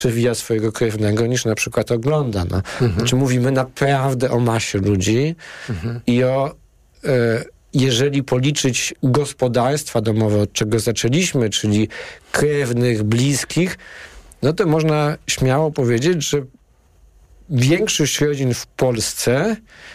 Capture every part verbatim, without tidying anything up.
przewija swojego krewnego, niż na przykład ogląda. No. Mhm. Znaczy mówimy naprawdę o masie ludzi mhm. i o... E, jeżeli policzyć gospodarstwa domowe, od czego zaczęliśmy, czyli krewnych, bliskich, no to można śmiało powiedzieć, że większość rodzin w Polsce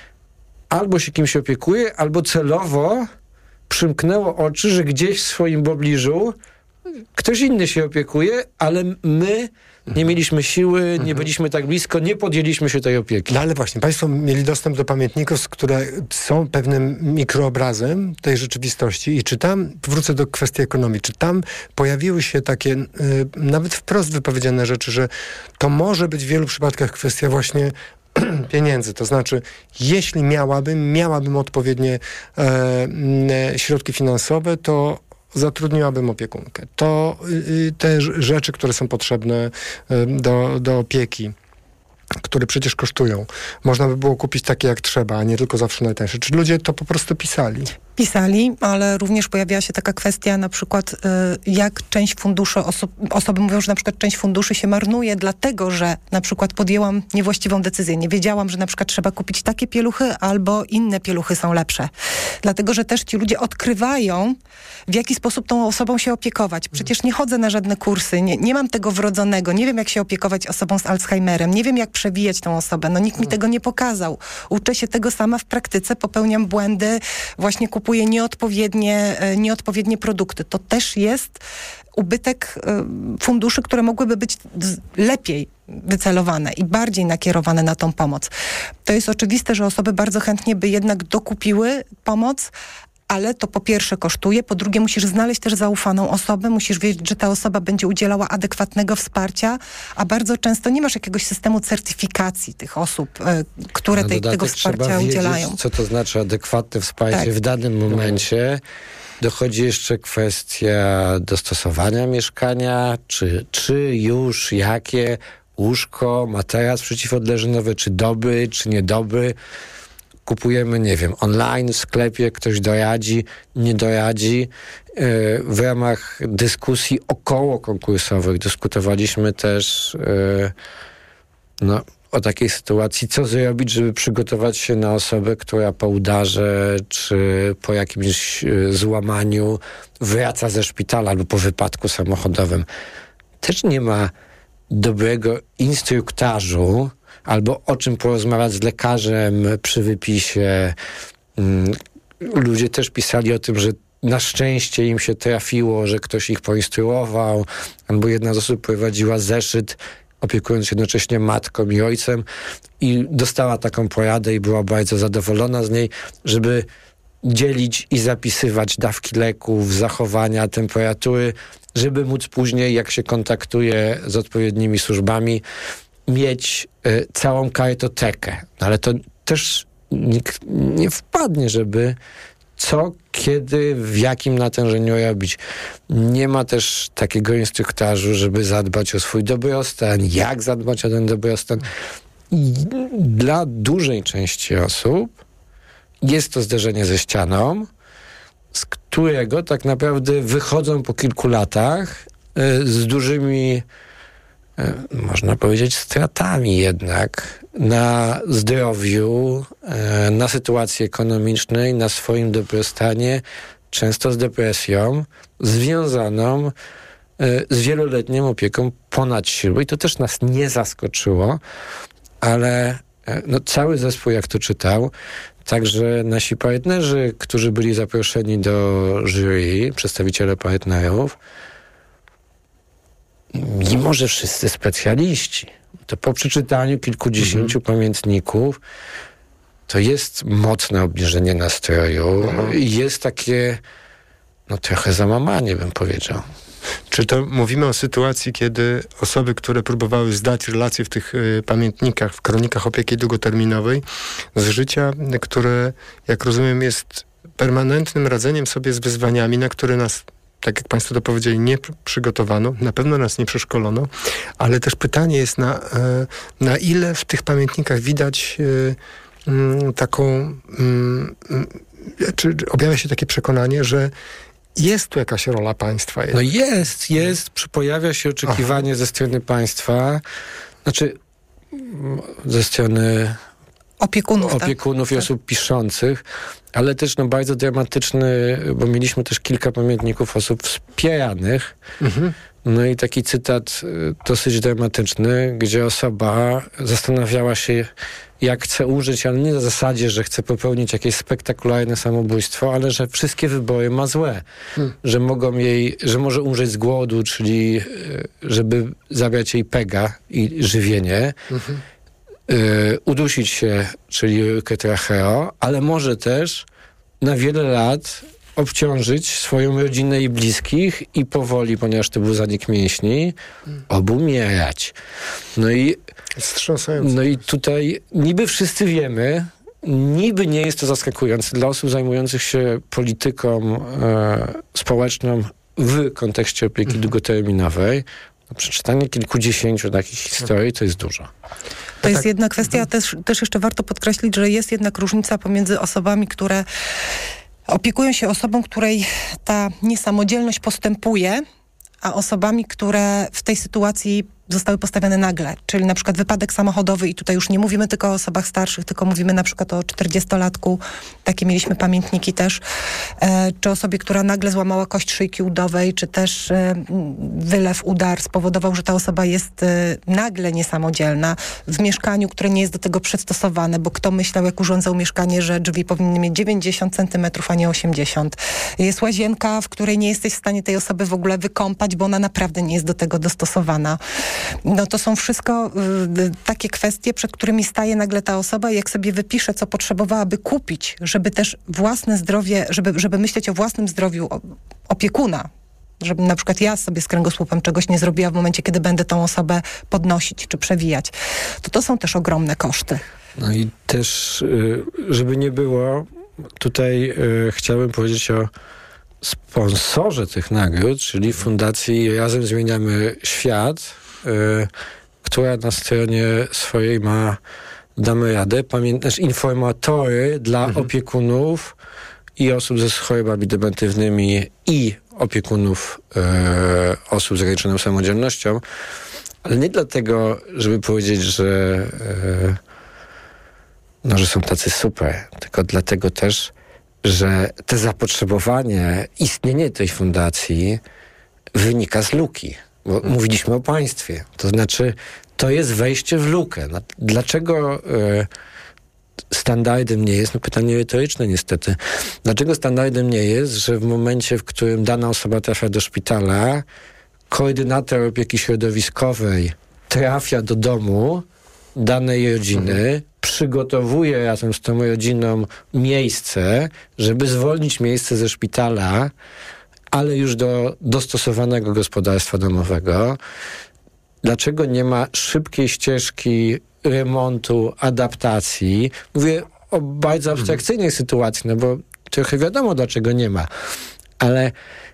albo się kimś opiekuje, albo celowo przymknęło oczy, że gdzieś w swoim pobliżu ktoś inny się opiekuje, ale my nie mieliśmy siły, nie mhm. byliśmy tak blisko, nie podjęliśmy się tej opieki. No ale właśnie, państwo mieli dostęp do pamiętników, które są pewnym mikroobrazem tej rzeczywistości i czy tam, wrócę do kwestii ekonomii, czy tam pojawiły się takie y, nawet wprost wypowiedziane rzeczy, że to może być w wielu przypadkach kwestia właśnie pieniędzy, to znaczy jeśli miałabym, miałabym odpowiednie e, e, środki finansowe, to zatrudniłabym opiekunkę. To y, te rzeczy, które są potrzebne y, do, do opieki, które przecież kosztują, można by było kupić takie jak trzeba, a nie tylko zawsze najtańsze. Czy ludzie to po prostu pisali? Pisali, ale również pojawiała się taka kwestia na przykład y, jak część funduszy, oso- osoby mówią, że na przykład część funduszy się marnuje dlatego, że na przykład podjęłam niewłaściwą decyzję. Nie wiedziałam, że na przykład trzeba kupić takie pieluchy albo inne pieluchy są lepsze. Dlatego, że też ci ludzie odkrywają, w jaki sposób tą osobą się opiekować. Przecież nie chodzę na żadne kursy, nie, nie mam tego wrodzonego, nie wiem jak się opiekować osobą z Alzheimerem, nie wiem jak przewijać tą osobę, no nikt mi tego nie pokazał. Uczę się tego sama w praktyce, popełniam błędy, właśnie kupuję nieodpowiednie, nieodpowiednie produkty. To też jest ubytek funduszy, które mogłyby być lepiej wycelowane i bardziej nakierowane na tą pomoc. To jest oczywiste, że osoby bardzo chętnie by jednak dokupiły pomoc, ale to po pierwsze kosztuje, po drugie musisz znaleźć też zaufaną osobę, musisz wiedzieć, że ta osoba będzie udzielała adekwatnego wsparcia, a bardzo często nie masz jakiegoś systemu certyfikacji tych osób, y, które tej, tego wsparcia trzeba wiedzieć, udzielają. co to znaczy adekwatne wsparcie tak. w danym momencie. Dochodzi jeszcze kwestia dostosowania mieszkania, czy, czy już, jakie łóżko, materac przeciwodleżynowy, czy doby, czy niedoby. Kupujemy, nie wiem, online, w sklepie, ktoś doradzi, nie doradzi. W ramach dyskusji około konkursowych dyskutowaliśmy też no, o takiej sytuacji, co zrobić, żeby przygotować się na osobę, która po udarze czy po jakimś złamaniu wraca ze szpitala albo po wypadku samochodowym. Też nie ma dobrego instruktażu, albo o czym porozmawiać z lekarzem przy wypisie. Ludzie też pisali o tym, że na szczęście im się trafiło, że ktoś ich poinstruował, albo jedna z osób prowadziła zeszyt, opiekując się jednocześnie matką i ojcem i dostała taką poradę i była bardzo zadowolona z niej, żeby dzielić i zapisywać dawki leków, zachowania, temperatury, żeby móc później, jak się kontaktuje z odpowiednimi służbami, mieć y, całą kartotekę. Ale to też nikt nie wpadnie, żeby co, kiedy, w jakim natężeniu robić. Nie ma też takiego instruktażu, żeby zadbać o swój dobrostan, jak zadbać o ten dobrostan. I dla dużej części osób jest to zderzenie ze ścianą, z którego tak naprawdę wychodzą po kilku latach y, z dużymi można powiedzieć stratami jednak na zdrowiu, na sytuacji ekonomicznej, na swoim dobrostanie, często z depresją, związaną z wieloletnią opieką ponad siły. I to też nas nie zaskoczyło, ale no, cały zespół, jak to czytał, także nasi partnerzy, którzy byli zaproszeni do jury, przedstawiciele partnerów, mimo że wszyscy specjaliści, to po przeczytaniu kilkudziesięciu mhm. pamiętników to jest mocne obniżenie nastroju. Mhm. Jest takie no trochę załamanie, bym powiedział. Czy to mówimy o sytuacji, kiedy osoby, które próbowały zdać relacje w tych y, pamiętnikach, w kronikach opieki długoterminowej z życia, które, jak rozumiem, jest permanentnym radzeniem sobie z wyzwaniami, na które nas, tak jak państwo to powiedzieli, nie przygotowano, na pewno nas nie przeszkolono, ale też pytanie jest, na, na ile w tych pamiętnikach widać taką, czy objawia się takie przekonanie, że jest tu jakaś rola państwa. No jest, jest. Pojawia się oczekiwanie Aha. ze strony państwa, znaczy ze strony opiekunów, opiekunów tak? i osób piszących, ale też no, bardzo dramatyczny, bo mieliśmy też kilka pamiętników osób wspieranych. Mhm. No i taki cytat dosyć dramatyczny, gdzie osoba zastanawiała się, jak chce użyć, ale nie na zasadzie, że chce popełnić jakieś spektakularne samobójstwo, ale że wszystkie wybory ma złe. Hmm. Że mogą jej, że może umrzeć z głodu, czyli żeby zabrać jej pega i żywienie, mhm. y, udusić się, czyli tracheo, ale może też na wiele lat obciążyć swoją rodzinę i bliskich i powoli, ponieważ to był zanik mięśni, obumierać. No i wstrząsające. No i tutaj niby wszyscy wiemy, niby nie jest to zaskakujące dla osób zajmujących się polityką e, społeczną w kontekście opieki mhm. długoterminowej. No, przeczytanie kilkudziesięciu takich historii to jest dużo. To jest jedna kwestia, też, też jeszcze warto podkreślić, że jest jednak różnica pomiędzy osobami, które opiekują się osobą, której ta niesamodzielność postępuje, a osobami, które w tej sytuacji zostały postawione nagle, czyli na przykład wypadek samochodowy i tutaj już nie mówimy tylko o osobach starszych, tylko mówimy na przykład o czterdziestolatku, takie mieliśmy pamiętniki też, e, czy osobie, która nagle złamała kość szyjki udowej, czy też e, wylew, udar spowodował, że ta osoba jest e, nagle niesamodzielna w mieszkaniu, które nie jest do tego przystosowane, bo kto myślał, jak urządzał mieszkanie, że drzwi powinny mieć dziewięćdziesiąt centymetrów, a nie osiemdziesiąt. Jest łazienka, w której nie jesteś w stanie tej osoby w ogóle wykąpać, bo ona naprawdę nie jest do tego dostosowana. No to są wszystko y, takie kwestie, przed którymi staje nagle ta osoba i jak sobie wypisze, co potrzebowałaby kupić, żeby też własne zdrowie, żeby, żeby myśleć o własnym zdrowiu opiekuna, żeby na przykład ja sobie z kręgosłupem czegoś nie zrobiła w momencie, kiedy będę tą osobę podnosić czy przewijać, to to są też ogromne koszty. No i też, żeby nie było, tutaj chciałbym powiedzieć o sponsorze tych nagród, czyli Fundacji Razem Zmieniamy Świat, y, która na stronie swojej ma Damy Radę, pamiętasz, informatory dla mhm. opiekunów i osób ze chorobami dementywnymi i opiekunów y, osób z ograniczoną samodzielnością, ale nie dlatego, żeby powiedzieć, że y, no, że są tacy super, tylko dlatego też, że to zapotrzebowanie, istnienie tej fundacji wynika z luki. Bo hmm. mówiliśmy o państwie. To znaczy, to jest wejście w lukę. Dlaczego e, standardem nie jest? No pytanie retoryczne niestety. Dlaczego standardem nie jest, że w momencie, w którym dana osoba trafia do szpitala, koordynator opieki środowiskowej trafia do domu danej rodziny, hmm. przygotowuje razem z tą rodziną miejsce, żeby zwolnić miejsce ze szpitala, ale już do dostosowanego gospodarstwa domowego. Dlaczego nie ma szybkiej ścieżki remontu, adaptacji? Mówię o bardzo abstrakcyjnej mhm. sytuacji, no bo trochę wiadomo, dlaczego nie ma. Ale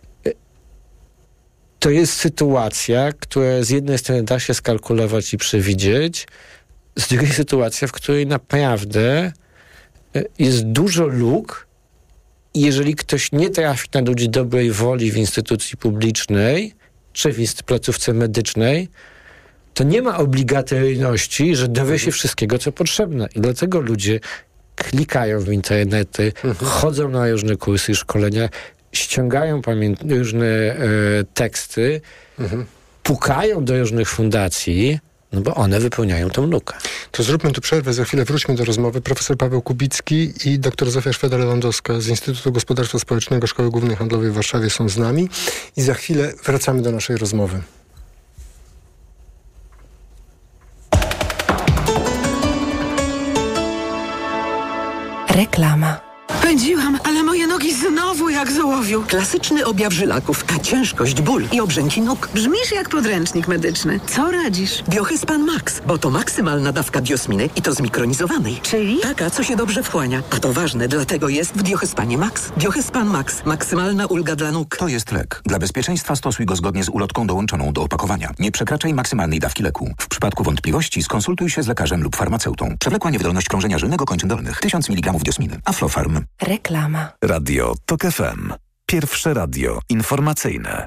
to jest sytuacja, która z jednej strony da się skalkulować i przewidzieć, z drugiej sytuacja, w której naprawdę jest dużo luk i jeżeli ktoś nie trafi na ludzi dobrej woli w instytucji publicznej czy w placówce medycznej, to nie ma obligatoryjności, że dowie się wszystkiego, co potrzebne. I dlatego ludzie klikają w internety, mhm. chodzą na różne kursy i szkolenia, ściągają pamię- różne e, teksty, mhm. pukają do różnych fundacji, no bo one wypełniają tą lukę. To zróbmy tu przerwę, za chwilę wróćmy do rozmowy. Profesor Paweł Kubicki i dr Zofia Szweda-Lewandowska z Instytutu Gospodarstwa Społecznego Szkoły Głównej Handlowej w Warszawie są z nami i za chwilę wracamy do naszej rozmowy. Reklama. Pędziłam, ale moje nogi znowu jak z ołowiu. Klasyczny objaw żylaków, a ciężkość, ból i obrzęki nóg. Brzmisz jak podręcznik medyczny. Co radzisz? Biohyspan Max, bo to maksymalna dawka biosminy i to zmikronizowanej. Czyli? Taka, co się dobrze wchłania. A to ważne, dlatego jest w Biohyspanie Max. Biohyspan Max. Maksymalna ulga dla nóg. To jest lek. Dla bezpieczeństwa stosuj go zgodnie z ulotką dołączoną do opakowania. Nie przekraczaj maksymalnej dawki leku. W przypadku wątpliwości skonsultuj się z lekarzem lub farmaceutą. Przewlekła niewydolność krążenia żylnego kończyn dolnych. tysiąc miligramów biosminy. Aflofarm. Reklama. Radio Tok F M. Pierwsze radio informacyjne.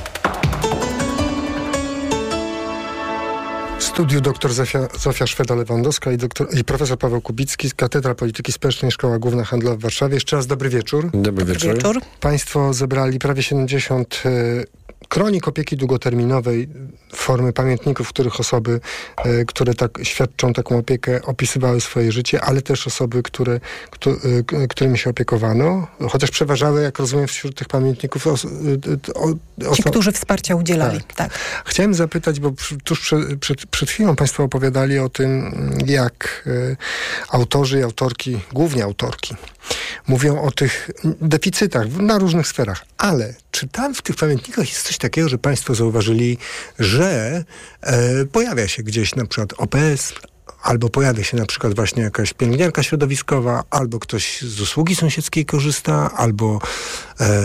W studiu dr Zofia, Zofia Szweda-Lewandowska i, doktor, i profesor Paweł Kubicki z Katedra Polityki Społecznej Szkoła Główna Handlowa w Warszawie. Jeszcze raz dobry wieczór. Dobry, dobry wieczór. wieczór. Państwo zebrali prawie siedemdziesiąt y, kronik opieki długoterminowej, formy pamiętników, w których osoby, y, które tak świadczą taką opiekę, opisywały swoje życie, ale też osoby, które, kto, y, którymi się opiekowano. Chociaż przeważały, jak rozumiem, wśród tych pamiętników os, y, y, o, oso- Ci, którzy wsparcia udzielali. Tak. Tak. Chciałem zapytać, bo przy, tuż przed, przed, przed chwilą Państwo opowiadali o tym, jak y, autorzy i autorki, głównie autorki, mówią o tych deficytach na różnych sferach. Ale czy tam w tych pamiętnikach jest coś takiego, że Państwo zauważyli, że e, pojawia się gdzieś na przykład O P S, albo pojawia się na przykład właśnie jakaś pielęgniarka środowiskowa, albo ktoś z usługi sąsiedzkiej korzysta, albo e,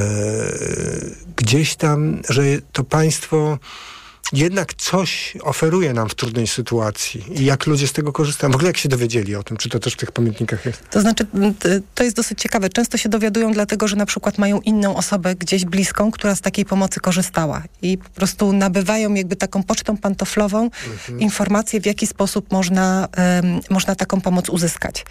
gdzieś tam, że to państwo jednak coś oferuje nam w trudnej sytuacji i jak ludzie z tego korzystają. W ogóle jak się dowiedzieli o tym, czy to też w tych pamiętnikach jest? To znaczy, to jest dosyć ciekawe. Często się dowiadują dlatego, że na przykład mają inną osobę gdzieś bliską, która z takiej pomocy korzystała i po prostu nabywają jakby taką pocztą pantoflową mhm. informacje, w jaki sposób można, um, można taką pomoc uzyskać.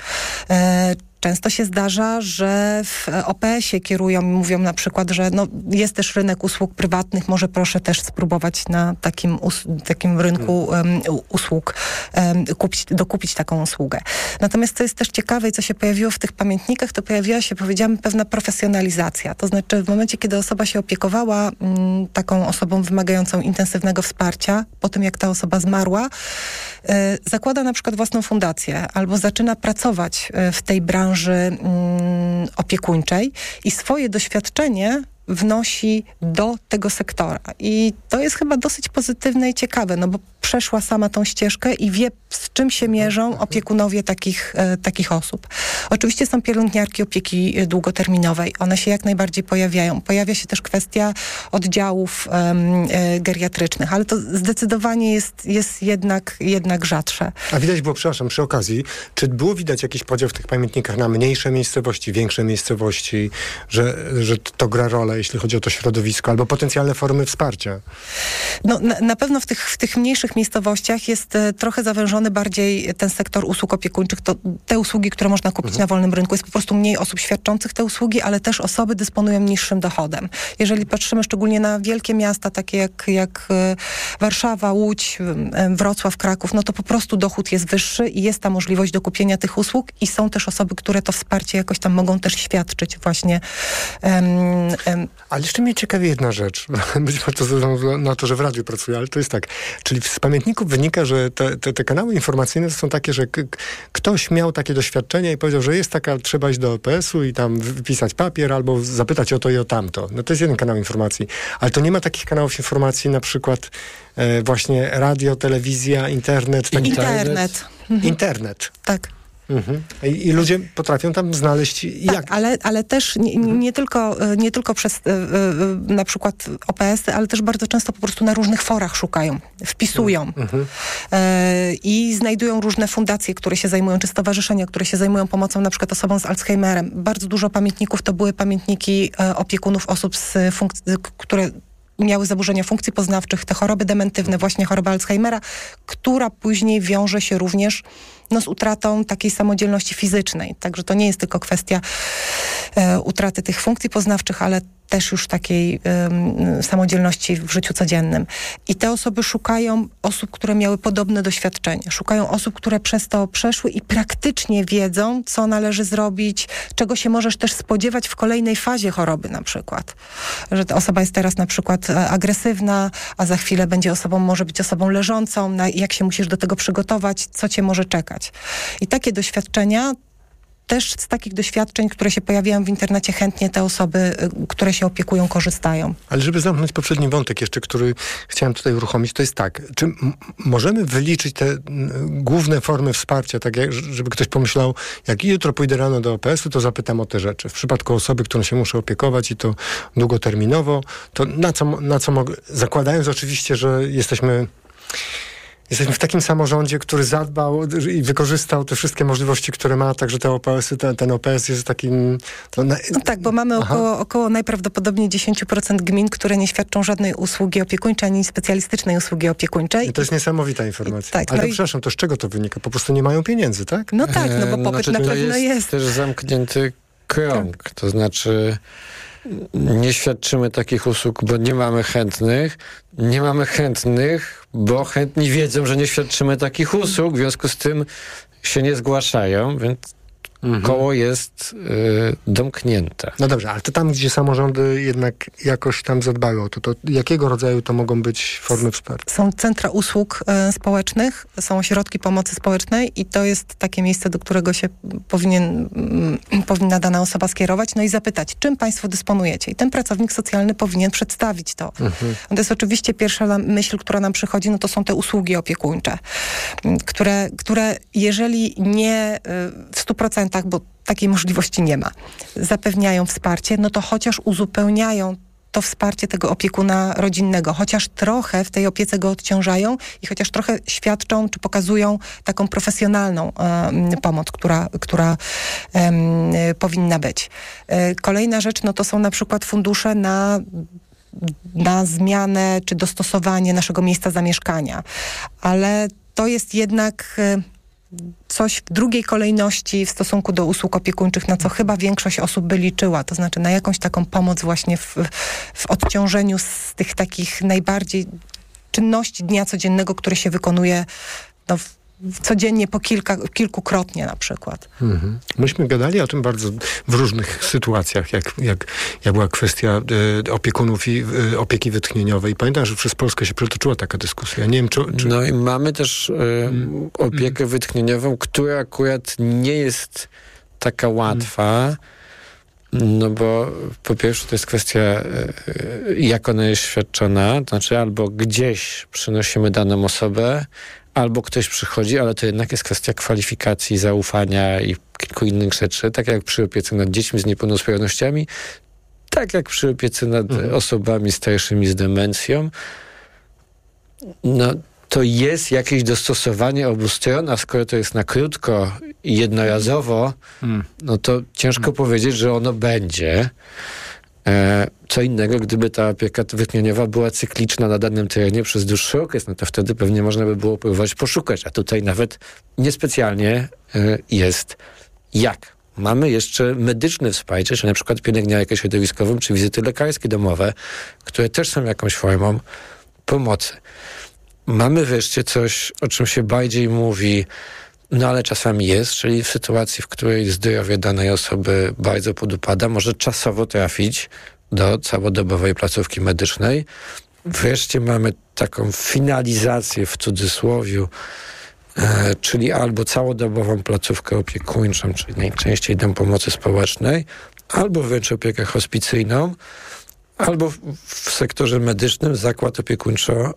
E, Często się zdarza, że w O P S-ie kierują i mówią na przykład, że no, jest też rynek usług prywatnych, może proszę też spróbować na takim, us- takim rynku um, usług um, kupić, dokupić taką usługę. Natomiast co jest też ciekawe i co się pojawiło w tych pamiętnikach, to pojawiła się, powiedziałam, pewna profesjonalizacja. To znaczy w momencie, kiedy osoba się opiekowała m, taką osobą wymagającą intensywnego wsparcia, po tym jak ta osoba zmarła, y, zakłada na przykład własną fundację albo zaczyna pracować y, w tej branży branży mm, opiekuńczej i swoje doświadczenie wnosi do tego sektora. I to jest chyba dosyć pozytywne i ciekawe, no bo przeszła sama tą ścieżkę i wie, z czym się mierzą opiekunowie takich, e, takich osób. Oczywiście są pielęgniarki opieki długoterminowej. One się jak najbardziej pojawiają. Pojawia się też kwestia oddziałów e, e, geriatrycznych, ale to zdecydowanie jest, jest jednak, jednak rzadsze. A widać było, przepraszam, przy okazji, czy było widać jakiś podział w tych pamiętnikach na mniejsze miejscowości, większe miejscowości, że, że to gra rolę, jeśli chodzi o to środowisko, albo potencjalne formy wsparcia? No, na, na pewno w tych, w tych mniejszych miejscowościach jest e, trochę zawężony bardziej ten sektor usług opiekuńczych. To te usługi, które można kupić mhm. na wolnym rynku. Jest po prostu mniej osób świadczących te usługi, ale też osoby dysponują niższym dochodem. Jeżeli patrzymy szczególnie na wielkie miasta, takie jak, jak e, Warszawa, Łódź, e, Wrocław, Kraków, no to po prostu dochód jest wyższy i jest ta możliwość dokupienia tych usług i są też osoby, które to wsparcie jakoś tam mogą też świadczyć właśnie. Em, em, Ale jeszcze mnie ciekawi jedna rzecz. Być może to ze na to, że w radiu pracuję, ale to jest tak. Czyli z pamiętników wynika, że te, te, te kanały informacyjne są takie, że k- ktoś miał takie doświadczenia i powiedział, że jest taka, trzeba iść do O P S-u i tam wypisać papier albo zapytać o to i o tamto. No to jest jeden kanał informacji. Ale to nie ma takich kanałów informacji, na przykład e, właśnie radio, telewizja, internet. Tak internet. Internet. Internet. Tak. Mhm. I, I ludzie potrafią tam znaleźć tak, jak. ale, ale też nie, nie, tylko, nie tylko przez y, y, na przykład O P S-y, ale też bardzo często po prostu na różnych forach szukają, wpisują mhm. y, i znajdują różne fundacje, które się zajmują, czy stowarzyszenia, które się zajmują pomocą na przykład osobom z Alzheimerem. Bardzo dużo pamiętników to były pamiętniki y, opiekunów osób, z funkc- które miały zaburzenia funkcji poznawczych, te choroby dementywne, właśnie choroba Alzheimera, która później wiąże się również no, z utratą takiej samodzielności fizycznej. Także to nie jest tylko kwestia e, utraty tych funkcji poznawczych, ale też już takiej um, samodzielności w życiu codziennym. I te osoby szukają osób, które miały podobne doświadczenie. Szukają osób, które przez to przeszły i praktycznie wiedzą, co należy zrobić, czego się możesz też spodziewać w kolejnej fazie choroby na przykład. Że ta osoba jest teraz na przykład agresywna, a za chwilę będzie osobą, może być osobą leżącą, na, jak się musisz do tego przygotować, co cię może czekać. I takie doświadczenia też z takich doświadczeń, które się pojawiają w internecie, chętnie te osoby, które się opiekują, korzystają. Ale żeby zamknąć poprzedni wątek jeszcze, który chciałem tutaj uruchomić, to jest tak, czy m- możemy wyliczyć te m, główne formy wsparcia, tak jak, żeby ktoś pomyślał, jak jutro pójdę rano do O P S-u, to zapytam o te rzeczy. W przypadku osoby, którą się muszę opiekować i to długoterminowo, to na co, na co mogę, zakładając oczywiście, że jesteśmy jesteśmy w takim samorządzie, który zadbał i wykorzystał te wszystkie możliwości, które ma, także te O P S-y, ten, ten O P S jest takim... To na... No tak, bo mamy około, około najprawdopodobniej dziesięć procent gmin, które nie świadczą żadnej usługi opiekuńczej, ani specjalistycznej usługi opiekuńczej. I to jest niesamowita informacja. I, tak, Ale no to, i... przepraszam, to z czego to wynika? Po prostu nie mają pieniędzy, tak? No tak, no bo E, popyt znaczy, na to pewno jest. jest. też zamknięty krąg. Tak. To znaczy nie świadczymy takich usług, bo nie mamy chętnych. Nie mamy chętnych, bo chętni wiedzą, że nie świadczymy takich usług, w związku z tym się nie zgłaszają, więc mhm. koło jest y, domknięte. No dobrze, ale to tam, gdzie samorządy jednak jakoś tam zadbają, to, to jakiego rodzaju to mogą być formy wsparcia? Są centra usług y, społecznych, są ośrodki pomocy społecznej i to jest takie miejsce, do którego się powinien, y, powinna dana osoba skierować, no i zapytać, czym państwo dysponujecie. I ten pracownik socjalny powinien przedstawić to. Mhm. To jest oczywiście pierwsza myśl, która nam przychodzi, no to są te usługi opiekuńcze, które, które jeżeli nie y, w stu procentach, bo takiej możliwości nie ma, zapewniają wsparcie, no to chociaż uzupełniają to wsparcie tego opiekuna rodzinnego, chociaż trochę w tej opiece go odciążają i chociaż trochę świadczą, czy pokazują taką profesjonalną e, pomoc, która, która e, powinna być. E, kolejna rzecz, no to są na przykład fundusze na na zmianę, czy dostosowanie naszego miejsca zamieszkania. Ale to jest jednak e, coś w drugiej kolejności w stosunku do usług opiekuńczych, na co chyba większość osób by liczyła, to znaczy na jakąś taką pomoc właśnie w, w odciążeniu z tych takich najbardziej czynności dnia codziennego, które się wykonuje no, w, codziennie po kilka, kilkukrotnie na przykład. Mhm. Myśmy gadali o tym bardzo w różnych sytuacjach, jak, jak, jak była kwestia e, opiekunów i e, opieki wytchnieniowej. Pamiętam, że przez Polskę się przetoczyła taka dyskusja. Nie wiem, czy, czy... No i mamy też e, mm. opiekę mm. wytchnieniową, która akurat nie jest taka łatwa, mm. no bo po pierwsze to jest kwestia, e, jak ona jest świadczona, to znaczy albo gdzieś przynosimy daną osobę, albo ktoś przychodzi, ale to jednak jest kwestia kwalifikacji, zaufania i kilku innych rzeczy. Tak jak przy opiece nad dziećmi z niepełnosprawnościami, tak jak przy opiece nad mhm. osobami starszymi z demencją. No, to jest jakieś dostosowanie obu stron, a skoro to jest na krótko i jednorazowo, mhm. no to ciężko mhm. powiedzieć, że ono będzie. E, co innego, gdyby ta opieka wytchnieniowa była cykliczna na danym terenie przez dłuższy okres, no to wtedy pewnie można by było próbować poszukać, a tutaj nawet niespecjalnie e, jest jak. Mamy jeszcze medyczne wsparcie, czyli na przykład pielęgniarkę środowiskową, czy wizyty lekarskie domowe, które też są jakąś formą pomocy. Mamy wreszcie coś, o czym się bardziej mówi, no ale czasami jest, czyli w sytuacji, w której zdrowie danej osoby bardzo podupada, może czasowo trafić do całodobowej placówki medycznej. Wreszcie mamy taką finalizację w cudzysłowiu, e, czyli albo całodobową placówkę opiekuńczą, czyli najczęściej dom pomocy społecznej, albo wręcz opiekę hospicyjną, albo w, w sektorze medycznym zakład opiekuńczo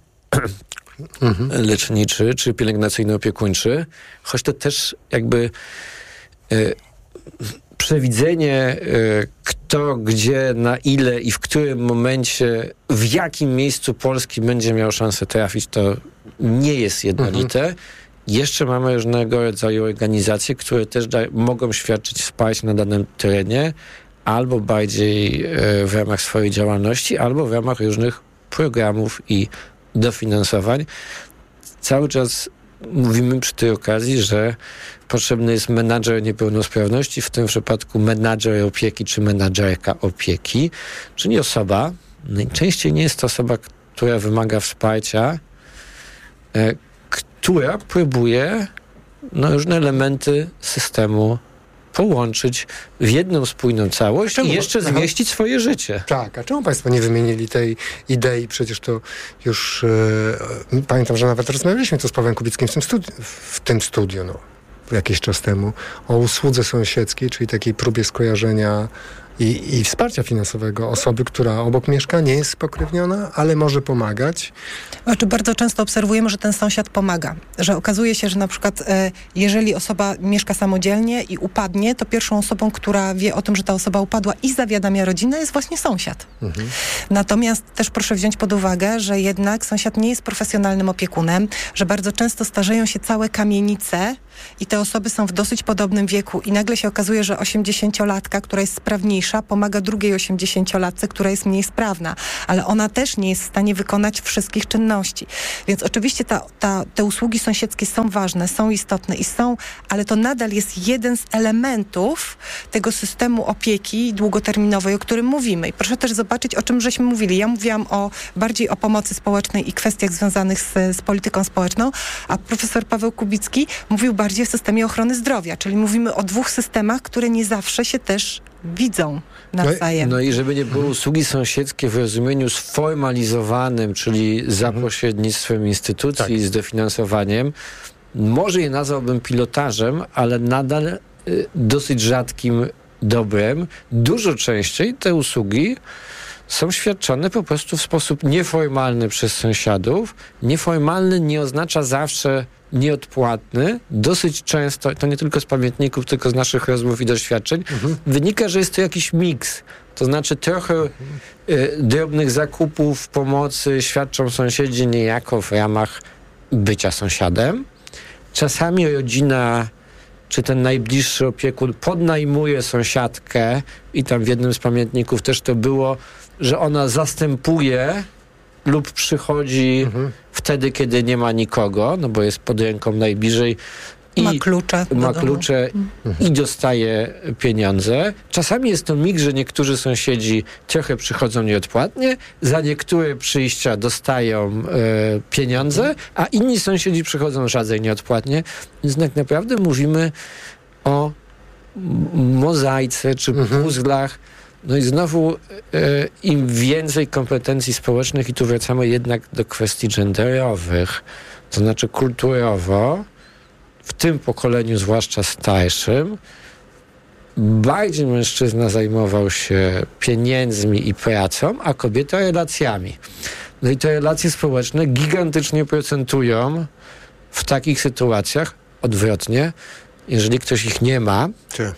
Mhm. leczniczy czy pielęgnacyjno-opiekuńczy, choć to też jakby e, przewidzenie e, kto, gdzie, na ile i w którym momencie, w jakim miejscu Polski będzie miał szansę trafić, to nie jest jednolite. Mhm. Jeszcze mamy różnego rodzaju organizacje, które też da, mogą świadczyć wsparcie na danym terenie, albo bardziej e, w ramach swojej działalności, albo w ramach różnych programów i dofinansowań. Cały czas mówimy przy tej okazji, że potrzebny jest menadżer niepełnosprawności, w tym przypadku menadżer opieki czy menadżerka opieki, czyli osoba, najczęściej nie jest to osoba, która wymaga wsparcia, e, która próbuje no, różne elementy systemu połączyć w jedną spójną całość i jeszcze zmieścić swoje życie. Tak, a czemu państwo nie wymienili tej idei? Przecież to już e, pamiętam, że nawet rozmawialiśmy tu z Pawłem Kubickim w tym, studi- w tym studiu, no, jakiś czas temu, o usłudze sąsiedzkiej, czyli takiej próbie skojarzenia i, i wsparcia finansowego osoby, która obok mieszka, nie jest spokrewniona, ale może pomagać. Znaczy, bardzo często obserwujemy, że ten sąsiad pomaga. Że okazuje się, że na przykład e, jeżeli osoba mieszka samodzielnie i upadnie, to pierwszą osobą, która wie o tym, że ta osoba upadła i zawiadamia rodzinę, jest właśnie sąsiad. Mhm. Natomiast też proszę wziąć pod uwagę, że jednak sąsiad nie jest profesjonalnym opiekunem, że bardzo często starzeją się całe kamienice i te osoby są w dosyć podobnym wieku i nagle się okazuje, że osiemdziesięciolatka, która jest sprawniejsza, pomaga drugiej osiemdziesięciolatce, która jest mniej sprawna, ale ona też nie jest w stanie wykonać wszystkich czynności. Więc oczywiście ta, ta, te usługi sąsiedzkie są ważne, są istotne i są, ale to nadal jest jeden z elementów tego systemu opieki długoterminowej, o którym mówimy. I proszę też zobaczyć, o czym żeśmy mówili. Ja mówiłam o bardziej o pomocy społecznej i kwestiach związanych z, z polityką społeczną, a profesor Paweł Kubicki mówił bardziej w systemie ochrony zdrowia, czyli mówimy o dwóch systemach, które nie zawsze się też widzą nawzajem. No i żeby nie było usługi sąsiedzkie w rozumieniu sformalizowanym, czyli za pośrednictwem instytucji tak. z dofinansowaniem, może je nazwałbym pilotażem, ale nadal y, dosyć rzadkim dobrem. Dużo częściej te usługi są świadczone po prostu w sposób nieformalny przez sąsiadów. Nieformalny nie oznacza zawsze nieodpłatny. Dosyć często, to nie tylko z pamiętników, tylko z naszych rozmów i doświadczeń, mhm. wynika, że jest to jakiś miks. To znaczy trochę y, drobnych zakupów, pomocy świadczą sąsiedzi niejako w ramach bycia sąsiadem. Czasami rodzina czy ten najbliższy opiekun podnajmuje sąsiadkę i tam w jednym z pamiętników też to było, że ona zastępuje lub przychodzi mhm. wtedy, kiedy nie ma nikogo, no bo jest pod ręką najbliżej i ma klucze, ma klucze mhm. i dostaje pieniądze. Czasami jest to miks, że niektórzy sąsiedzi trochę przychodzą nieodpłatnie, za niektóre przyjścia dostają e, pieniądze, a inni sąsiedzi przychodzą rzadziej nieodpłatnie. Więc tak naprawdę mówimy o mozaice czy mhm. puzzlach. No i znowu e, im więcej kompetencji społecznych, i tu wracamy jednak do kwestii genderowych, to znaczy kulturowo, w tym pokoleniu, zwłaszcza starszym, bardziej mężczyzna zajmował się pieniędzmi i pracą, a kobieta relacjami. No i te relacje społeczne gigantycznie procentują w takich sytuacjach, odwrotnie, jeżeli ktoś ich nie ma,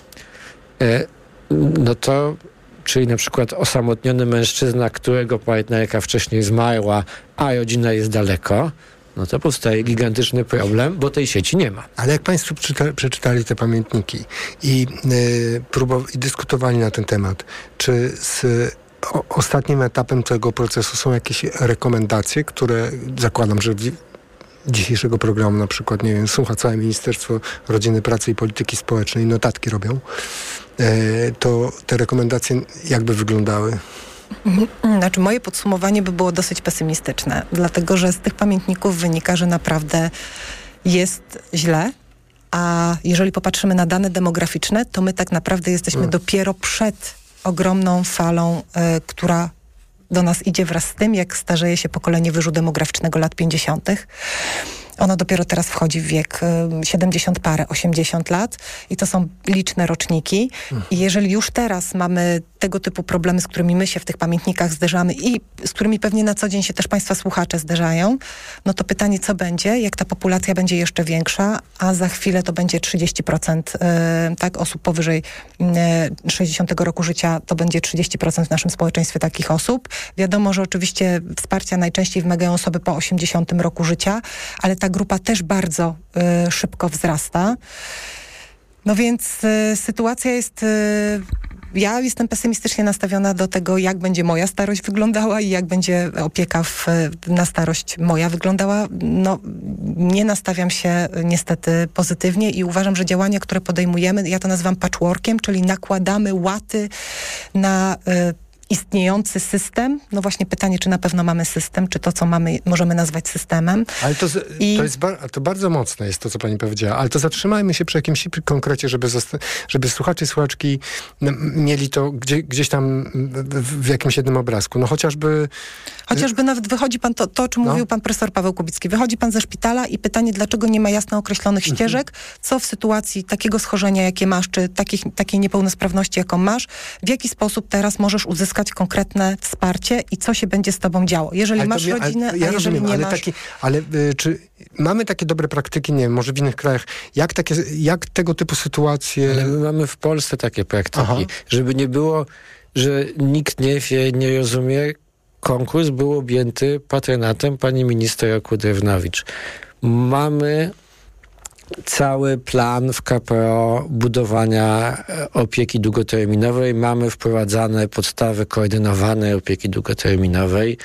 e, no to czyli na przykład osamotniony mężczyzna, którego partnerka wcześniej zmarła, a rodzina jest daleko, no to powstaje gigantyczny problem, bo tej sieci nie ma. Ale jak Państwo przeczyta, przeczytali te pamiętniki i, y, próbow- i dyskutowali na ten temat, czy z o, ostatnim etapem tego procesu są jakieś rekomendacje, które zakładam, że w, dzisiejszego programu na przykład, nie wiem, słucha całe Ministerstwo Rodziny, Pracy i Polityki Społecznej, notatki robią, y, to te rekomendacje jakby wyglądały? Znaczy moje podsumowanie by było dosyć pesymistyczne, dlatego że z tych pamiętników wynika, że naprawdę jest źle, a jeżeli popatrzymy na dane demograficzne, to my tak naprawdę jesteśmy hmm. dopiero przed ogromną falą, y, która do nas idzie wraz z tym, jak starzeje się pokolenie wyżu demograficznego lat pięćdziesiątych. Ono dopiero teraz wchodzi w wiek y, siedemdziesiąt parę, osiemdziesiąt lat i to są liczne roczniki. Mhm. I jeżeli już teraz mamy tego typu problemy, z którymi my się w tych pamiętnikach zderzamy i z którymi pewnie na co dzień się też Państwa słuchacze zderzają, no to pytanie, co będzie, jak ta populacja będzie jeszcze większa, a za chwilę to będzie trzydzieści procent y, tak, osób powyżej y, sześćdziesiątego roku życia, to będzie trzydzieści procent w naszym społeczeństwie takich osób. Wiadomo, że oczywiście wsparcia najczęściej wymagają osoby po osiemdziesiątym roku życia, ale ta grupa też bardzo y, szybko wzrasta. No więc y, sytuacja jest... Y, ja jestem pesymistycznie nastawiona do tego, jak będzie moja starość wyglądała i jak będzie opieka w, na starość moja wyglądała. No, nie nastawiam się niestety pozytywnie i uważam, że działania, które podejmujemy, ja to nazywam patchworkiem, czyli nakładamy łaty na... Y, istniejący system, no właśnie pytanie, czy na pewno mamy system, czy to, co mamy, możemy nazwać systemem. Ale to, z, I... to jest bar, to bardzo mocne jest to, co pani powiedziała, ale to zatrzymajmy się przy jakimś konkrecie, żeby, zosta- żeby słuchacze i słuchaczki mieli to gdzie, gdzieś tam w, w jakimś jednym obrazku. No chociażby... Chociażby nawet wychodzi pan, to, to o czym no. mówił pan profesor Paweł Kubicki, wychodzi pan ze szpitala i pytanie, dlaczego nie ma jasno określonych ścieżek, co w sytuacji takiego schorzenia, jakie masz, czy takich, takiej niepełnosprawności, jaką masz, w jaki sposób teraz możesz uzyskać konkretne wsparcie i co się będzie z tobą działo. Jeżeli ale masz to, rodzinę, ale, ja a jeżeli rozumiem, nie ale masz... Taki, ale y, czy mamy takie dobre praktyki, nie wiem, może w innych krajach, jak, takie, jak tego typu sytuacje... Ale my mamy w Polsce takie praktyki, Aha. żeby nie było, że nikt nie wie, nie rozumie. Konkurs był objęty patronatem pani minister Okudrewnowicz. Mamy cały plan w K P O budowania opieki długoterminowej. Mamy wprowadzane podstawy koordynowanej opieki długoterminowej.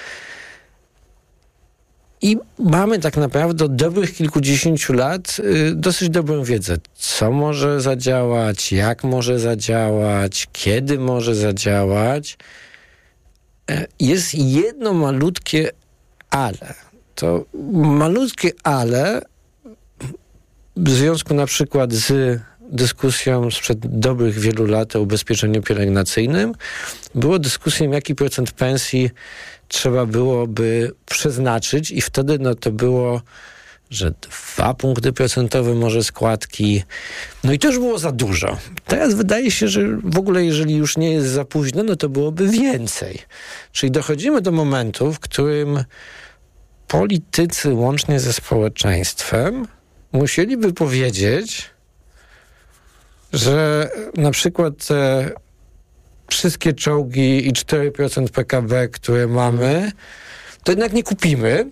I mamy tak naprawdę od dobrych kilkudziesięciu lat y, dosyć dobrą wiedzę, co może zadziałać, jak może zadziałać, kiedy może zadziałać. Jest jedno malutkie ale. To malutkie ale w związku na przykład z dyskusją sprzed dobrych wielu lat o ubezpieczeniu pielęgnacyjnym było dyskusją, jaki procent pensji trzeba byłoby przeznaczyć i wtedy no to było, że dwa punkty procentowe może składki. No i to już było za dużo. Teraz wydaje się, że w ogóle jeżeli już nie jest za późno, no to byłoby więcej. Czyli dochodzimy do momentu, w którym politycy łącznie ze społeczeństwem musieliby powiedzieć, że na przykład te wszystkie czołgi i cztery procent P K B, które mamy, to jednak nie kupimy,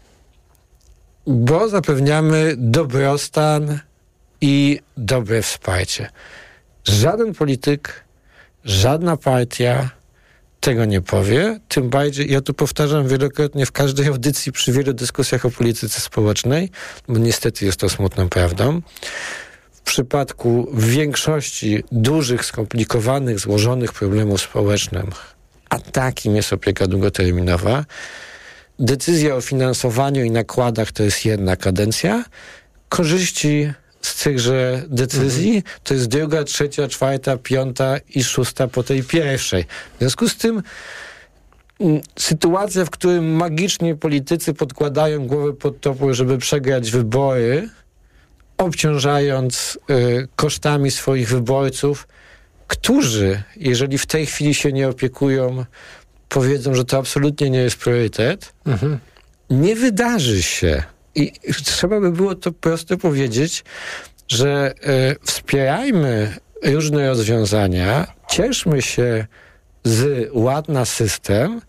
bo zapewniamy dobrostan i dobre wsparcie. Żaden polityk, żadna partia tego nie powie, tym bardziej, ja tu powtarzam wielokrotnie w każdej audycji przy wielu dyskusjach o polityce społecznej, bo niestety jest to smutną prawdą. W przypadku większości dużych, skomplikowanych, złożonych problemów społecznych, a takim jest opieka długoterminowa, decyzja o finansowaniu i nakładach to jest jedna kadencja, korzyści z tychże decyzji mhm. to jest druga, trzecia, czwarta, piąta i szósta po tej pierwszej. W związku z tym m, sytuacja, w którym magicznie politycy podkładają głowę pod topór, żeby przegrać wybory, obciążając y, kosztami swoich wyborców, którzy, jeżeli w tej chwili się nie opiekują, powiedzą, że to absolutnie nie jest priorytet, mhm. nie wydarzy się. I trzeba by było to prosto powiedzieć, że y, wspierajmy różne rozwiązania, cieszmy się z ład na system,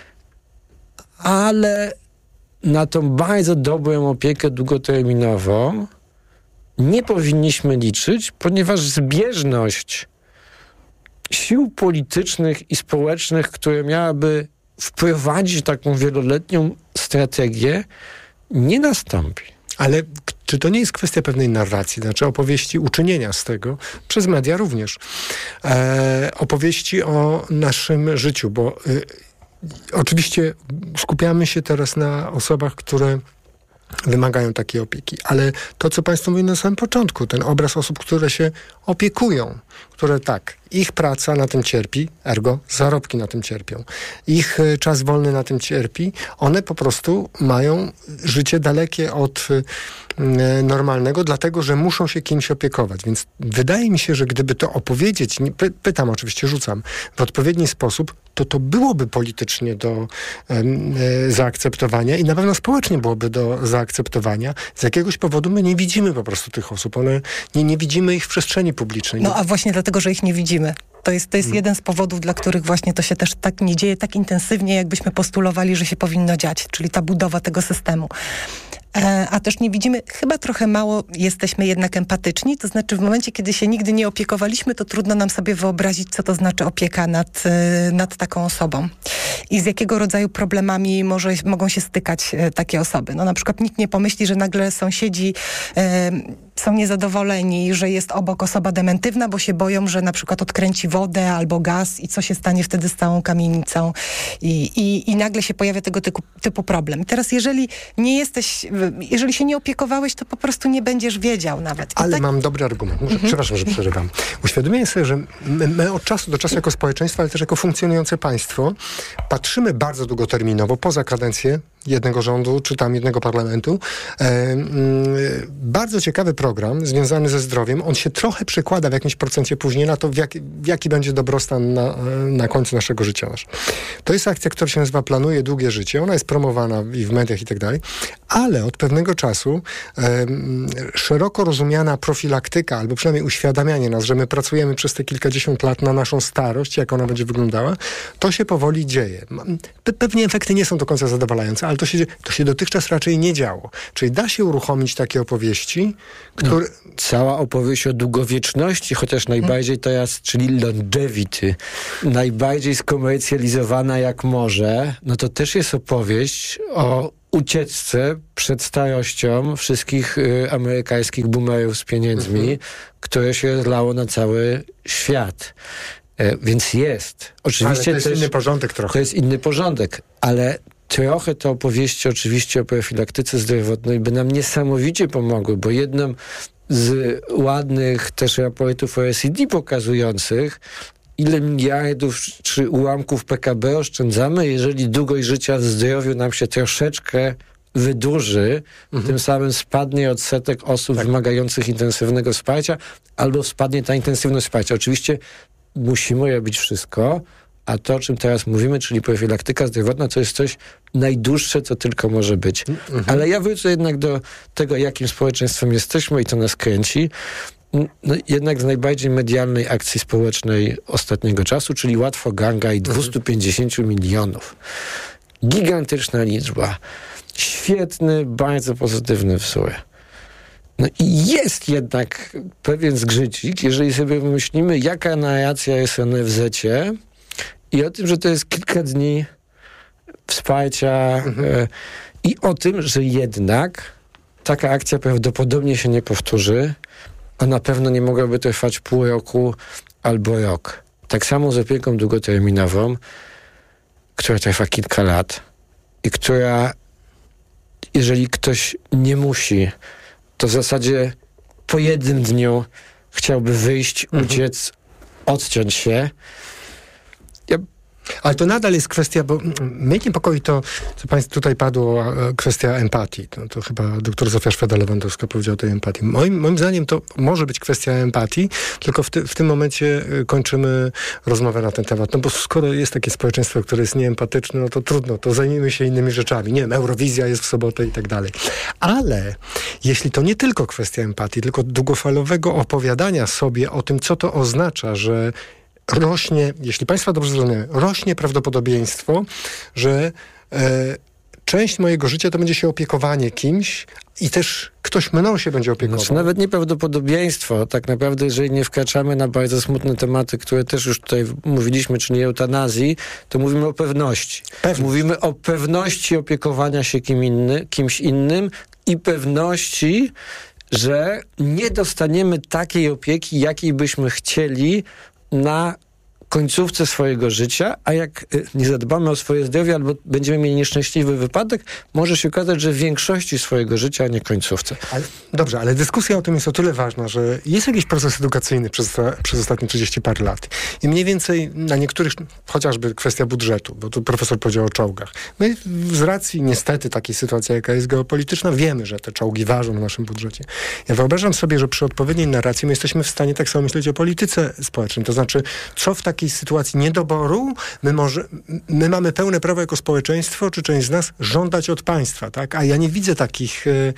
ale na tą bardzo dobrą opiekę długoterminową nie powinniśmy liczyć, ponieważ zbieżność sił politycznych i społecznych, które miałaby wprowadzić taką wieloletnią strategię, nie nastąpi. Ale czy to nie jest kwestia pewnej narracji, znaczy opowieści, uczynienia z tego, przez media również, e, opowieści o naszym życiu, bo y, oczywiście skupiamy się teraz na osobach, które wymagają takiej opieki, ale to, co państwo mówili na samym początku, ten obraz osób, które się opiekują, które tak, ich praca na tym cierpi, ergo zarobki na tym cierpią, ich y, czas wolny na tym cierpi, one po prostu mają życie dalekie od y, normalnego, dlatego, że muszą się kimś opiekować, więc wydaje mi się, że gdyby to opowiedzieć, nie, py, pytam oczywiście, rzucam, w odpowiedni sposób, to to byłoby politycznie do y, zaakceptowania i na pewno społecznie byłoby do zaakceptowania. Z jakiegoś powodu my nie widzimy po prostu tych osób, one, nie, nie widzimy ich w przestrzeni publicznej. No a właśnie dlatego, że ich nie widzimy. To jest, to jest hmm. jeden z powodów, dla których właśnie to się też tak nie dzieje tak intensywnie, jakbyśmy postulowali, że się powinno dziać, czyli ta budowa tego systemu. E, a też nie widzimy, chyba trochę mało jesteśmy jednak empatyczni, to znaczy w momencie, kiedy się nigdy nie opiekowaliśmy, to trudno nam sobie wyobrazić, co to znaczy opieka nad, nad taką osobą. I z jakiego rodzaju problemami może, mogą się stykać e, takie osoby. No na przykład nikt nie pomyśli, że nagle sąsiedzi e, są niezadowoleni, że jest obok osoba dementywna, bo się boją, że na przykład odkręci wodę albo gaz i co się stanie wtedy z całą kamienicą. I, i, i nagle się pojawia tego typu, typu problem. I teraz jeżeli nie jesteś, jeżeli się nie opiekowałeś, to po prostu nie będziesz wiedział nawet. I Ale tak... mam dobry argument. Może, mhm. Przepraszam, że przerywam. Uświadomiłem sobie, że my, my od czasu do czasu jako społeczeństwo, ale też jako funkcjonujące państwo, patrzymy bardzo długoterminowo, poza kadencję jednego rządu, czy tam jednego parlamentu. E, mm, bardzo ciekawy program związany ze zdrowiem. On się trochę przekłada w jakimś procencie później na to, w jaki, w jaki będzie dobrostan na, na końcu naszego życia. To jest akcja, która się nazywa Planuje Długie Życie. Ona jest promowana i w mediach i tak dalej, ale od pewnego czasu e, szeroko rozumiana profilaktyka, albo przynajmniej uświadamianie nas, że my pracujemy przez te kilkadziesiąt lat na naszą starość, jak ona będzie wyglądała, to się powoli dzieje. Pe- pewnie efekty nie są do końca zadowalające, ale to się, to się dotychczas raczej nie działo. Czyli da się uruchomić takie opowieści, które... No, cała opowieść o długowieczności, chociaż najbardziej teraz, czyli longevity, najbardziej skomercjalizowana jak może, no to też jest opowieść o ucieczce przed starością wszystkich y, amerykańskich boomerów z pieniędzmi, mhm. które się rozlało na cały świat. E, więc jest. Oczywiście ale to jest też, inny porządek trochę. To jest inny porządek, ale trochę te opowieści oczywiście o profilaktyce zdrowotnej by nam niesamowicie pomogły, bo jedną z ładnych też raportów O E C D pokazujących, ile miliardów czy ułamków P K B oszczędzamy, jeżeli długość życia w zdrowiu nam się troszeczkę wydłuży, mhm. tym samym spadnie odsetek osób tak. wymagających intensywnego wsparcia, albo spadnie ta intensywność wsparcia. Oczywiście musimy robić wszystko, a to, o czym teraz mówimy, czyli profilaktyka zdrowotna, to jest coś najdłuższe, co tylko może być. Mhm. Ale ja wrócę jednak do tego, jakim społeczeństwem jesteśmy i to nas kręci. No, jednak z najbardziej medialnej akcji społecznej ostatniego czasu, czyli Łatwo Ganga i dwieście pięćdziesiąt milionów. Gigantyczna liczba. Świetny, bardzo pozytywny wzór. No i jest jednak pewien zgrzycik, jeżeli sobie myślimy, jaka narracja jest o N F Z-cie i o tym, że to jest kilka dni wsparcia mhm. e, i o tym, że jednak taka akcja prawdopodobnie się nie powtórzy, a na pewno nie mogłaby trwać pół roku albo rok. Tak samo z opieką długoterminową, która trwa kilka lat i która, jeżeli ktoś nie musi, to w zasadzie po jednym dniu chciałby wyjść, mhm. uciec, odciąć się. Ja Ale to nadal jest kwestia, bo mnie niepokoi to, co państwu tutaj padło, kwestia empatii. To, to chyba doktor Zofia Szweda-Lewandowska powiedziała o tej empatii. Moim, moim zdaniem to może być kwestia empatii, tylko w, ty, w tym momencie kończymy rozmowę na ten temat. No bo skoro jest takie społeczeństwo, które jest nieempatyczne, no to trudno, to zajmijmy się innymi rzeczami. Nie wiem, Eurowizja jest w sobotę i tak dalej. Ale jeśli to nie tylko kwestia empatii, tylko długofalowego opowiadania sobie o tym, co to oznacza, że rośnie, jeśli państwa dobrze zrozumiałem, rośnie prawdopodobieństwo, że e, część mojego życia to będzie się opiekowanie kimś i też ktoś mną się będzie opiekował. Znaczy, nawet nie prawdopodobieństwo. Tak naprawdę, jeżeli nie wkraczamy na bardzo smutne tematy, które też już tutaj mówiliśmy, czyli eutanazji, to mówimy o pewności. Pewność. Mówimy o pewności opiekowania się kim inny, kimś innym i pewności, że nie dostaniemy takiej opieki, jakiej byśmy chcieli na końcówce swojego życia, a jak nie zadbamy o swoje zdrowie albo będziemy mieli nieszczęśliwy wypadek, może się okazać, że w większości swojego życia, a nie końcówce. Ale, dobrze, ale dyskusja o tym jest o tyle ważna, że jest jakiś proces edukacyjny przez, przez ostatnie trzydzieści parę lat. I mniej więcej na niektórych, chociażby kwestia budżetu, bo tu profesor powiedział o czołgach. My z racji niestety takiej sytuacji, jaka jest geopolityczna, wiemy, że te czołgi ważą w naszym budżecie. Ja wyobrażam sobie, że przy odpowiedniej narracji my jesteśmy w stanie tak samo myśleć o polityce społecznej. To znaczy, co w takiej sytuacji niedoboru my, może, my mamy pełne prawo jako społeczeństwo, czy część z nas, żądać od państwa, tak? A ja nie widzę takich, y,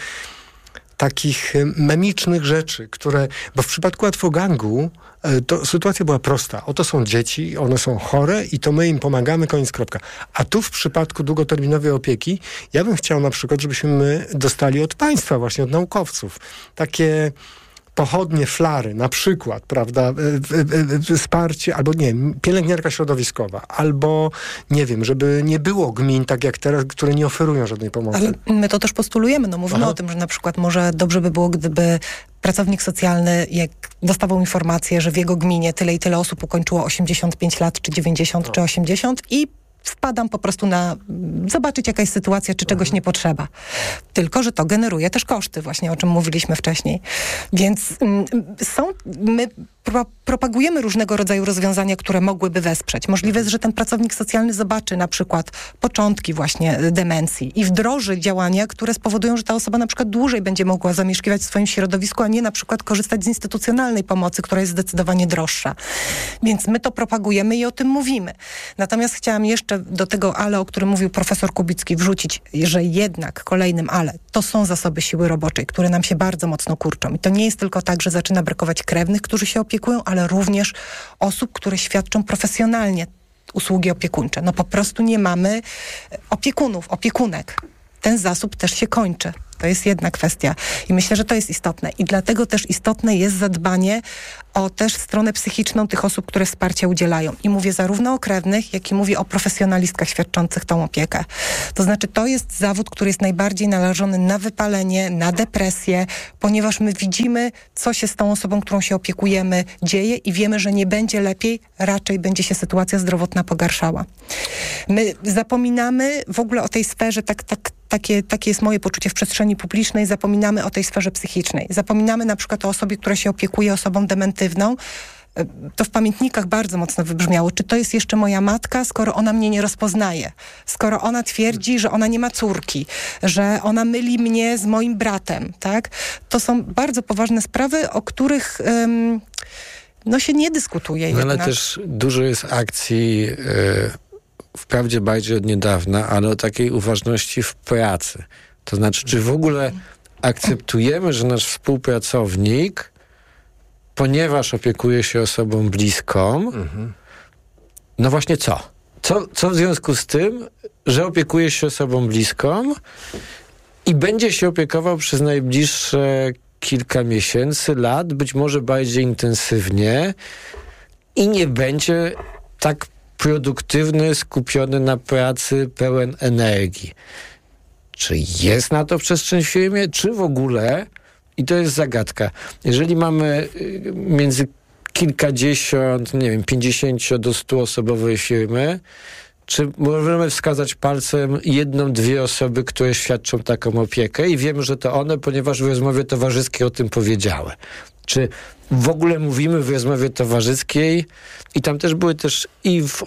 takich memicznych rzeczy, które, bo w przypadku Łatwogangu y, to sytuacja była prosta. Oto są dzieci, one są chore i to my im pomagamy, koniec, kropka. A tu w przypadku długoterminowej opieki, ja bym chciał na przykład, żebyśmy my dostali od państwa, właśnie od naukowców, takie pochodnie, flary, na przykład, prawda, wsparcie, albo nie wiem, pielęgniarka środowiskowa, albo, nie wiem, żeby nie było gmin, tak jak teraz, które nie oferują żadnej pomocy. Ale my to też postulujemy, no mówimy Aha. o tym, że na przykład może dobrze by było, gdyby pracownik socjalny, jak dostawał informację, że w jego gminie tyle i tyle osób ukończyło osiemdziesiąt pięć lat, czy dziewięćdziesiąt, no. czy osiemdziesiąt i wpadam po prostu na zobaczyć, jaka jest sytuacja, czy czegoś nie potrzeba. Tylko, że to generuje też koszty, właśnie o czym mówiliśmy wcześniej. Więc mm, są, my pro, propagujemy różnego rodzaju rozwiązania, które mogłyby wesprzeć. Możliwe jest, że ten pracownik socjalny zobaczy na przykład początki właśnie demencji i wdroży działania, które spowodują, że ta osoba na przykład dłużej będzie mogła zamieszkiwać w swoim środowisku, a nie na przykład korzystać z instytucjonalnej pomocy, która jest zdecydowanie droższa. Więc my to propagujemy i o tym mówimy. Natomiast chciałam jeszcze do tego ale, o którym mówił profesor Kubicki, wrzucić, że jednak kolejnym ale to są zasoby siły roboczej, które nam się bardzo mocno kurczą. I to nie jest tylko tak, że zaczyna brakować krewnych, którzy się opiekują, ale również osób, które świadczą profesjonalnie usługi opiekuńcze. No po prostu nie mamy opiekunów, opiekunek. Ten zasób też się kończy. To jest jedna kwestia. I myślę, że to jest istotne. I dlatego też istotne jest zadbanie o też stronę psychiczną tych osób, które wsparcia udzielają. I mówię zarówno o krewnych, jak i mówię o profesjonalistkach świadczących tą opiekę. To znaczy, to jest zawód, który jest najbardziej narażony na wypalenie, na depresję, ponieważ my widzimy, co się z tą osobą, którą się opiekujemy, dzieje i wiemy, że nie będzie lepiej, raczej będzie się sytuacja zdrowotna pogarszała. My zapominamy w ogóle o tej sferze, tak, tak Takie, takie jest moje poczucie w przestrzeni publicznej. Zapominamy o tej sferze psychicznej. Zapominamy na przykład o osobie, która się opiekuje osobą dementywną. To w pamiętnikach bardzo mocno wybrzmiało. Czy to jest jeszcze moja matka, skoro ona mnie nie rozpoznaje? Skoro ona twierdzi, że ona nie ma córki, że ona myli mnie z moim bratem, tak? To są bardzo poważne sprawy, o których um, no się nie dyskutuje. No, jednak. ale też dużo jest akcji... Yy... wprawdzie bardziej od niedawna, ale o takiej uważności w pracy. To znaczy, czy w ogóle akceptujemy, że nasz współpracownik, ponieważ opiekuje się osobą bliską, mhm. no właśnie co? co? Co w związku z tym, że opiekuje się osobą bliską i będzie się opiekował przez najbliższe kilka miesięcy, lat, być może bardziej intensywnie i nie będzie tak produktywny, skupiony na pracy, pełen energii. Czy jest na to przestrzeń w firmie, czy w ogóle, i to jest zagadka, jeżeli mamy między kilkadziesiąt, nie wiem, pięćdziesięcio do stu osobowej firmy, czy możemy wskazać palcem jedną, dwie osoby, które świadczą taką opiekę i wiemy, że to one, ponieważ w rozmowie towarzyskiej o tym powiedziały. Czy w ogóle mówimy w rozmowie towarzyskiej i tam też były też i w,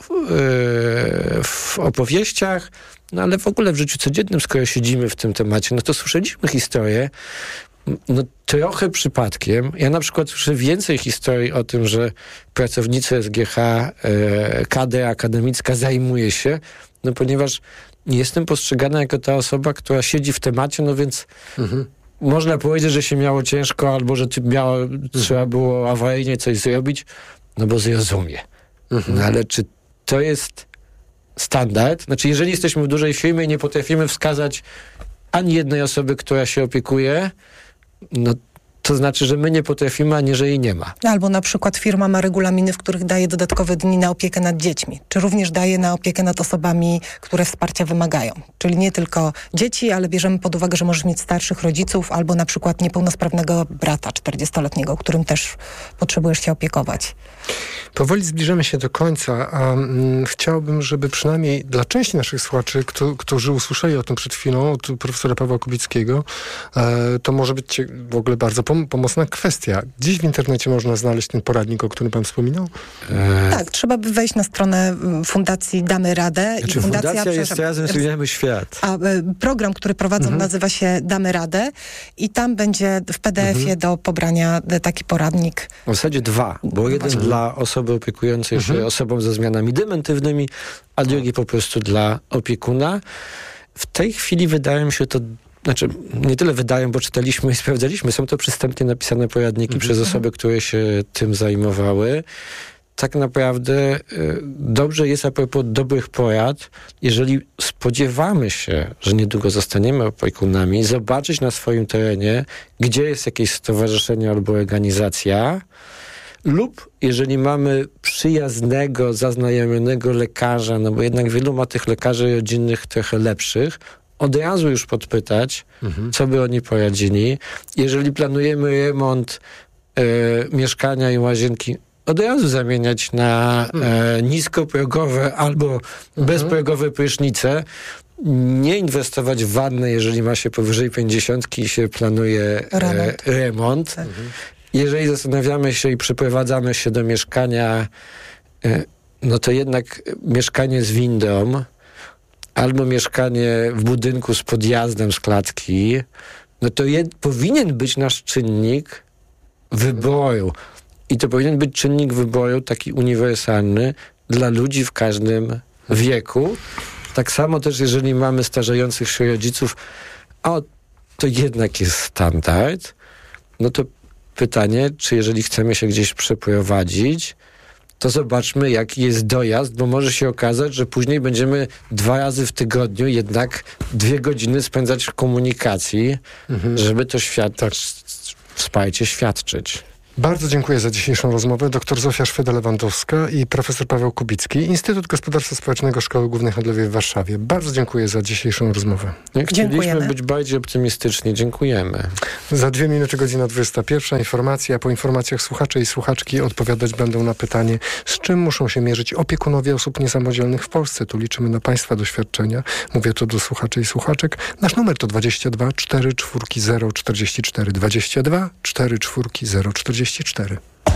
yy, w opowieściach, no ale w ogóle w życiu codziennym, skoro siedzimy w tym temacie, no to słyszeliśmy historię, no trochę przypadkiem. Ja na przykład słyszę więcej historii o tym, że pracownicy S G H, yy, kadra akademicka zajmuje się, no ponieważ jestem postrzegana jako ta osoba, która siedzi w temacie, no więc mhm. można powiedzieć, że się miało ciężko, albo że miało, trzeba było awaryjnie coś zrobić, no bo zrozumie. Mhm. No ale czy to jest standard? Znaczy, jeżeli jesteśmy w dużej firmie i nie potrafimy wskazać ani jednej osoby, która się opiekuje, no to znaczy, że my nie potrafimy, a nie, że jej nie ma. Albo na przykład firma ma regulaminy, w których daje dodatkowe dni na opiekę nad dziećmi. Czy również daje na opiekę nad osobami, które wsparcia wymagają. Czyli nie tylko dzieci, ale bierzemy pod uwagę, że możesz mieć starszych rodziców albo na przykład niepełnosprawnego brata czterdziestoletniego, którym też potrzebujesz się opiekować. Powoli zbliżamy się do końca, a mm, chciałbym, żeby przynajmniej dla części naszych słuchaczy, kto, którzy usłyszeli o tym przed chwilą, od profesora Pawła Kubickiego, e, to może być w ogóle bardzo pom- pomocna kwestia. Gdzieś w internecie można znaleźć ten poradnik, o którym pan wspominał? E... Tak, trzeba by wejść na stronę Fundacji Damy Radę. Znaczy, i fundacja, fundacja jest razem Zmieniamy Świat. A e, program, który prowadzą, mhm. nazywa się Damy Radę i tam będzie w P D F-ie mhm. do pobrania taki poradnik. W zasadzie dwa, bo no jeden właśnie. Dla osoby opiekującej mhm. się osobą ze zmianami dementywnymi, a drugi po prostu dla opiekuna. W tej chwili wydaje mi się to, znaczy nie tyle wydają, bo czytaliśmy i sprawdzaliśmy, są to przystępnie napisane poradniki mhm. przez osoby, które się tym zajmowały. Tak naprawdę y, dobrze jest a propos dobrych porad, jeżeli spodziewamy się, że niedługo zostaniemy opiekunami, zobaczyć na swoim terenie, gdzie jest jakieś stowarzyszenie albo organizacja, lub jeżeli mamy przyjaznego, zaznajomionego lekarza, no bo jednak wielu ma tych lekarzy rodzinnych trochę lepszych, od razu już podpytać, mhm. co by oni poradzili. Jeżeli planujemy remont e, mieszkania i łazienki, od razu zamieniać na e, niskoprogowe albo mhm. bezprogowe prysznice. Nie inwestować w wannę, jeżeli ma się powyżej pięćdziesiątki i się planuje remont. E, remont. Tak. Mhm. Jeżeli zastanawiamy się i przyprowadzamy się do mieszkania, e, no to jednak mieszkanie z windą albo mieszkanie w budynku z podjazdem z klatki, no to jed, powinien być nasz czynnik wyboru. I to powinien być czynnik wyboru taki uniwersalny dla ludzi w każdym wieku. Tak samo też, jeżeli mamy starzejących się rodziców, a to jednak jest standard, no to pytanie, czy jeżeli chcemy się gdzieś przeprowadzić, to zobaczmy, jaki jest dojazd, bo może się okazać, że później będziemy dwa razy w tygodniu jednak dwie godziny spędzać w komunikacji, mhm. żeby to świat, tak, wsparcie świadczyć. Bardzo dziękuję za dzisiejszą rozmowę. Doktor Zofia Szweda-Lewandowska i profesor Paweł Kubicki, Instytut Gospodarstwa Społecznego Szkoły Głównej Handlowej w Warszawie. Bardzo dziękuję za dzisiejszą rozmowę. Chcieliśmy być bardziej optymistyczni. Dziękujemy. Za dwie minuty godzina dwudziesta pierwsza. Informacja. Po informacjach słuchacze i słuchaczki odpowiadać będą na pytanie, z czym muszą się mierzyć opiekunowie osób niesamodzielnych w Polsce. Tu liczymy na Państwa doświadczenia. Mówię to do słuchaczy i słuchaczek. Nasz numer to dwadzieścia dwa cztery cztery zero czterdzieści cztery. dwadzieścia dwa cztery cztery zero czterdzieści cztery.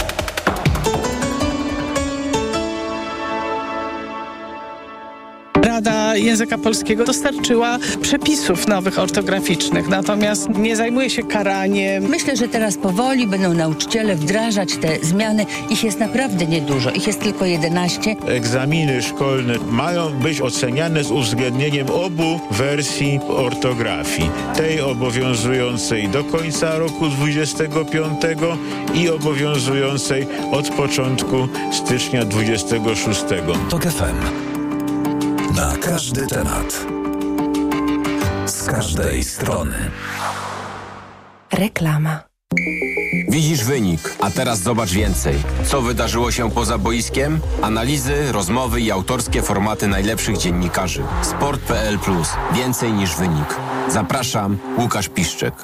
Rada Języka Polskiego dostarczyła przepisów nowych ortograficznych, natomiast nie zajmuje się karaniem. Myślę, że teraz powoli będą nauczyciele wdrażać te zmiany. Ich jest naprawdę niedużo. Ich jest tylko jedenaście. Egzaminy szkolne mają być oceniane z uwzględnieniem obu wersji ortografii. Tej obowiązującej do końca roku dwudziestego piątego i obowiązującej od początku stycznia dwudziestego szóstego. TOK F M. Na każdy temat. Z każdej strony. Reklama. Widzisz wynik, a teraz zobacz więcej. Co wydarzyło się poza boiskiem? Analizy, rozmowy i autorskie formaty najlepszych dziennikarzy. Sport kropka p l plus. Więcej niż wynik. Zapraszam, Łukasz Piszczek.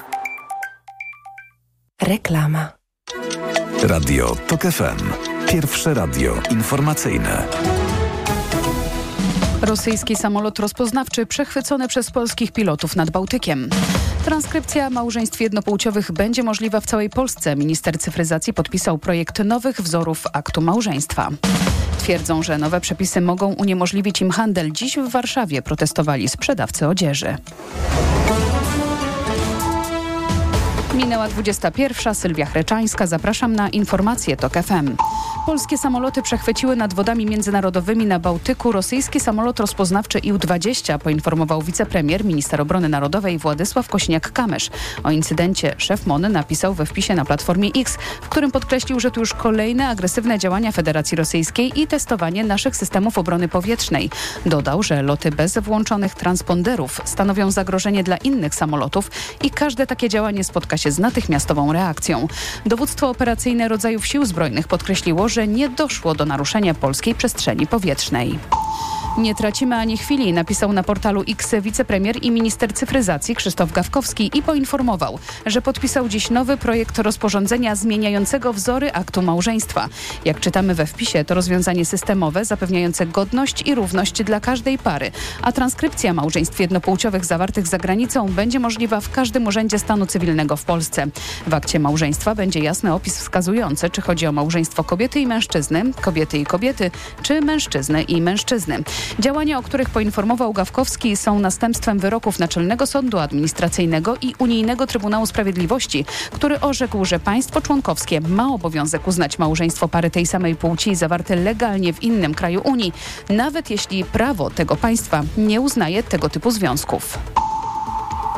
Reklama. Radio TOK F M. Pierwsze radio informacyjne. Rosyjski samolot rozpoznawczy przechwycony przez polskich pilotów nad Bałtykiem. Transkrypcja małżeństw jednopłciowych będzie możliwa w całej Polsce. Minister cyfryzacji podpisał projekt nowych wzorów aktu małżeństwa. Twierdzą, że nowe przepisy mogą uniemożliwić im handel. Dziś w Warszawie protestowali sprzedawcy odzieży. Minęła dwudziesta pierwsza. Sylwia Chreczańska. Zapraszam na informacje TOK F M. Polskie samoloty przechwyciły nad wodami międzynarodowymi na Bałtyku rosyjski samolot rozpoznawczy I U dwadzieścia, poinformował wicepremier, minister obrony narodowej Władysław Kośniak-Kamysz. O incydencie szef M O N napisał we wpisie na Platformie X, w którym podkreślił, że to już kolejne agresywne działania Federacji Rosyjskiej i testowanie naszych systemów obrony powietrznej. Dodał, że loty bez włączonych transponderów stanowią zagrożenie dla innych samolotów i każde takie działanie spotka się z natychmiastową reakcją. Dowództwo operacyjne rodzajów sił zbrojnych podkreśliło, że nie doszło do naruszenia polskiej przestrzeni powietrznej. Nie tracimy ani chwili, napisał na portalu X wicepremier i minister cyfryzacji Krzysztof Gawkowski i poinformował, że podpisał dziś nowy projekt rozporządzenia zmieniającego wzory aktu małżeństwa. Jak czytamy we wpisie, to rozwiązanie systemowe zapewniające godność i równość dla każdej pary, a transkrypcja małżeństw jednopłciowych zawartych za granicą będzie możliwa w każdym urzędzie stanu cywilnego w Polsce. W akcie małżeństwa będzie jasny opis wskazujący, czy chodzi o małżeństwo kobiety i mężczyzny, kobiety i kobiety, czy mężczyzny i mężczyzny. Działania, o których poinformował Gawkowski, są następstwem wyroków Naczelnego Sądu Administracyjnego i Unijnego Trybunału Sprawiedliwości, który orzekł, że państwo członkowskie ma obowiązek uznać małżeństwo pary tej samej płci zawarte legalnie w innym kraju Unii, nawet jeśli prawo tego państwa nie uznaje tego typu związków.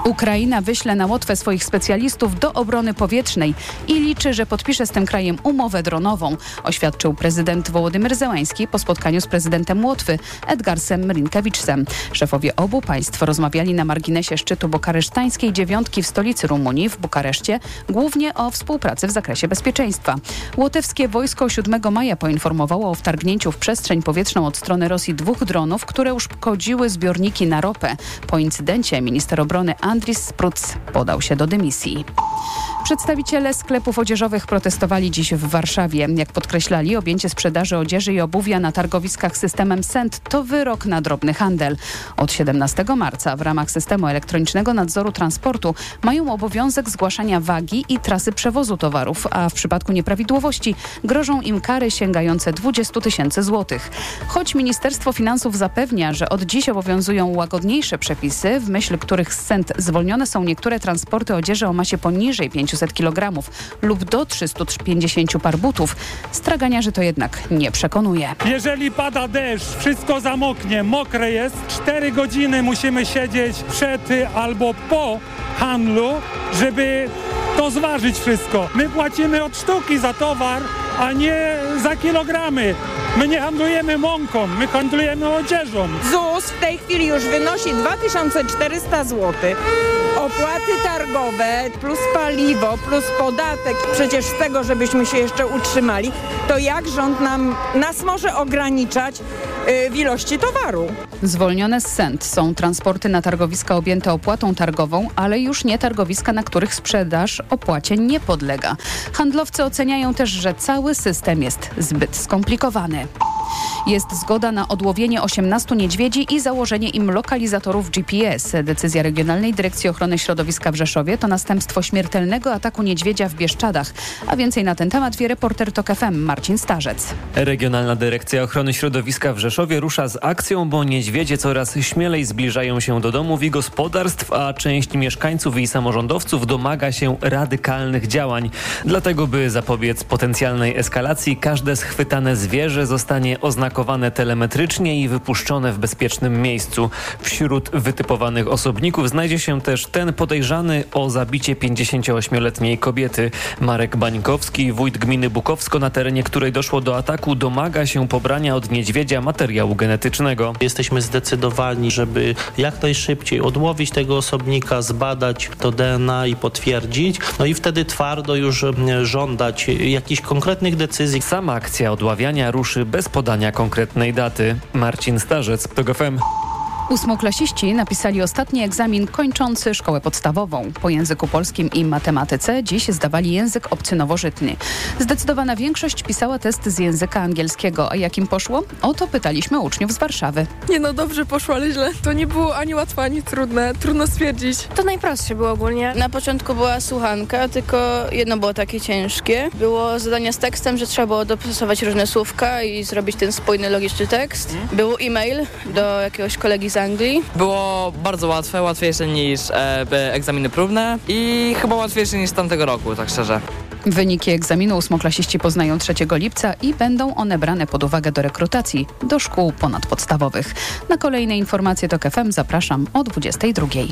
Ukraina wyśle na Łotwę swoich specjalistów do obrony powietrznej i liczy, że podpisze z tym krajem umowę dronową, oświadczył prezydent Wołodymyr Zełański po spotkaniu z prezydentem Łotwy Edgarsem Rinkeviczem. Szefowie obu państw rozmawiali na marginesie szczytu bukaresztańskiej dziewiątki w stolicy Rumunii, w Bukareszcie, głównie o współpracy w zakresie bezpieczeństwa. Łotewskie wojsko siódmego maja poinformowało o wtargnięciu w przestrzeń powietrzną od strony Rosji dwóch dronów, które uszkodziły zbiorniki na ropę. Po incydencie minister obrony Andris Spruc podał się do dymisji. Przedstawiciele sklepów odzieżowych protestowali dziś w Warszawie. Jak podkreślali, objęcie sprzedaży odzieży i obuwia na targowiskach systemem S E N T to wyrok na drobny handel. Od siedemnastego marca w ramach systemu elektronicznego nadzoru transportu mają obowiązek zgłaszania wagi i trasy przewozu towarów, a w przypadku nieprawidłowości grożą im kary sięgające dwadzieścia tysięcy złotych. Choć Ministerstwo Finansów zapewnia, że od dziś obowiązują łagodniejsze przepisy, w myśl których z S E N T zwolnione są niektóre transporty odzieży o masie poniżej pięciuset kilogramów lub do trzystu pięćdziesięciu par butów, straganiarzy to jednak nie przekonuje. Jeżeli pada deszcz, wszystko zamoknie, mokre jest, cztery godziny musimy siedzieć przed albo po handlu, żeby to zważyć wszystko. My płacimy od sztuki za towar, a nie za kilogramy. My nie handlujemy mąką, my handlujemy odzieżą. ZUS w tej chwili już wynosi dwa tysiące czterysta złotych. Opłaty targowe plus paliwo plus podatek, przecież z tego, żebyśmy się jeszcze utrzymali, to jak rząd nam, nas może ograniczać yy, w ilości towaru? Zwolnione z S E N T są transporty na targowiska objęte opłatą targową, ale już nie targowiska, na których sprzedaż opłacie nie podlega. Handlowcy oceniają też, że cały system jest zbyt skomplikowany. Jest zgoda na odłowienie osiemnastu niedźwiedzi i założenie im lokalizatorów G P S. Decyzja Regionalnej Dyrekcji Ochrony Środowiska w Rzeszowie to następstwo śmiertelnego ataku niedźwiedzia w Bieszczadach. A więcej na ten temat wie reporter TOK F M Marcin Starzec. Regionalna Dyrekcja Ochrony Środowiska w Rzeszowie rusza z akcją, bo niedźwiedzie coraz śmielej zbliżają się do domów i gospodarstw, a część mieszkańców i samorządowców domaga się radykalnych działań. Dlatego, by zapobiec potencjalnej eskalacji, każde schwytane zwierzę zostanie oznakowane telemetrycznie i wypuszczone w bezpiecznym miejscu. Wśród wytypowanych osobników znajdzie się też ten podejrzany o zabicie pięćdziesięcioośmioletniej kobiety. Marek Bańkowski, wójt gminy Bukowsko, na terenie której doszło do ataku, domaga się pobrania od niedźwiedzia materiału genetycznego. Jesteśmy zdecydowani, żeby jak najszybciej odłowić tego osobnika, zbadać to D N A i potwierdzić, no i wtedy twardo już żądać jakichś konkretnych decyzji. Sama akcja odławiania ruszy bez podania konkretnej daty. Marcin Starzec, TOK F M. Ósmoklasiści napisali ostatni egzamin kończący szkołę podstawową. Po języku polskim i matematyce dziś zdawali język obcy nowożytny. Zdecydowana większość pisała test z języka angielskiego. A jak im poszło? O to pytaliśmy uczniów z Warszawy. Nie no, dobrze poszło, ale źle. To nie było ani łatwe, ani trudne. Trudno stwierdzić. To najprostsze było ogólnie. Na początku była słuchanka, tylko jedno było takie ciężkie. Było zadanie z tekstem, że trzeba było dopasować różne słówka i zrobić ten spójny, logiczny tekst. Był e-mail do jakiegoś kolegi z Anglii. Było bardzo łatwe, łatwiejsze niż e, egzaminy próbne i chyba łatwiejsze niż tamtego roku, tak szczerze. Wyniki egzaminu ósmoklasiści poznają trzeciego lipca i będą one brane pod uwagę do rekrutacji do szkół ponadpodstawowych. Na kolejne informacje TOK F M zapraszam o dwudziestej drugiej.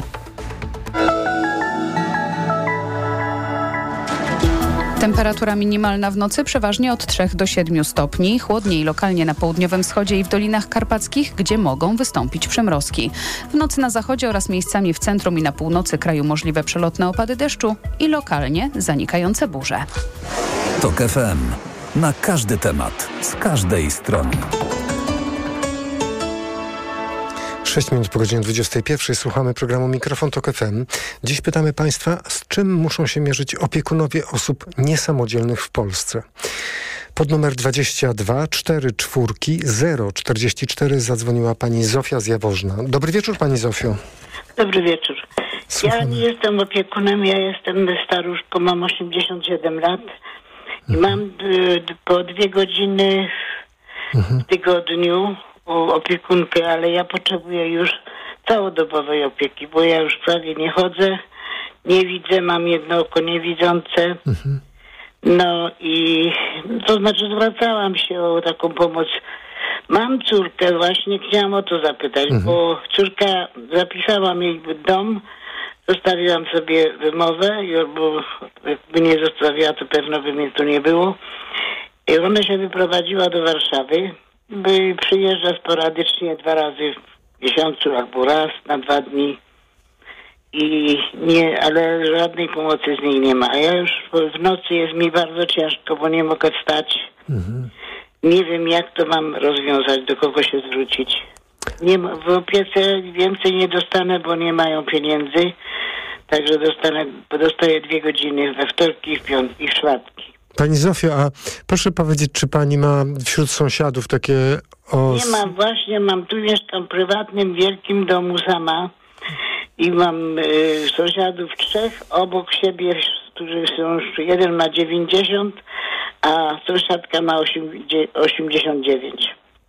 Temperatura minimalna w nocy przeważnie od trzech do siedmiu stopni. Chłodniej lokalnie na południowym wschodzie i w Dolinach Karpackich, gdzie mogą wystąpić przymrozki. W nocy na zachodzie oraz miejscami w centrum i na północy kraju możliwe przelotne opady deszczu i lokalnie zanikające burze. TOK F M. Na każdy temat, z każdej strony. sześć minut po godzinie dwudziestej pierwszej słuchamy programu Mikrofon TOK F M. Dziś pytamy Państwa, z czym muszą się mierzyć opiekunowie osób niesamodzielnych w Polsce. Pod numer dwadzieścia dwa cztery cztery zero czterdzieści cztery zadzwoniła pani Zofia z Jaworzna. Dobry wieczór, pani Zofio. Dobry wieczór. Słuchamy. Ja nie jestem opiekunem, ja jestem staruszką, mam osiemdziesiąt siedem lat i mam y, po dwie godziny mhm. w tygodniu opiekunkę, ale ja potrzebuję już całodobowej opieki, bo ja już prawie nie chodzę, nie widzę, mam jedno oko niewidzące. Mhm. No i to znaczy zwracałam się o taką pomoc. Mam córkę, właśnie chciałam o to zapytać, mhm. bo córka, zapisałam jej dom Zostawiłam sobie wymowę, bo jakby nie zostawiła, to pewno by mnie tu nie było. I ona się wyprowadziła do Warszawy, by przyjeżdża sporadycznie dwa razy w miesiącu albo raz na dwa dni. I nie, ale żadnej pomocy z niej nie ma. A ja już w nocy jest mi bardzo ciężko, bo nie mogę wstać. Mhm. Nie wiem, jak to mam rozwiązać, do kogo się zwrócić. Nie ma, w opiece więcej nie dostanę, bo nie mają pieniędzy. Także dostanę, dostaję dwie godziny we wtorki, w piątki, w czwartki. Pani Zofio, a proszę powiedzieć, czy pani ma wśród sąsiadów takie... Os... Nie mam, właśnie mam, tu mieszkam w prywatnym, wielkim domu sama i mam y, sąsiadów trzech obok siebie, którzy są już, jeden ma dziewięćdziesiąt, a sąsiadka ma osiemdziesiąt dziewięć.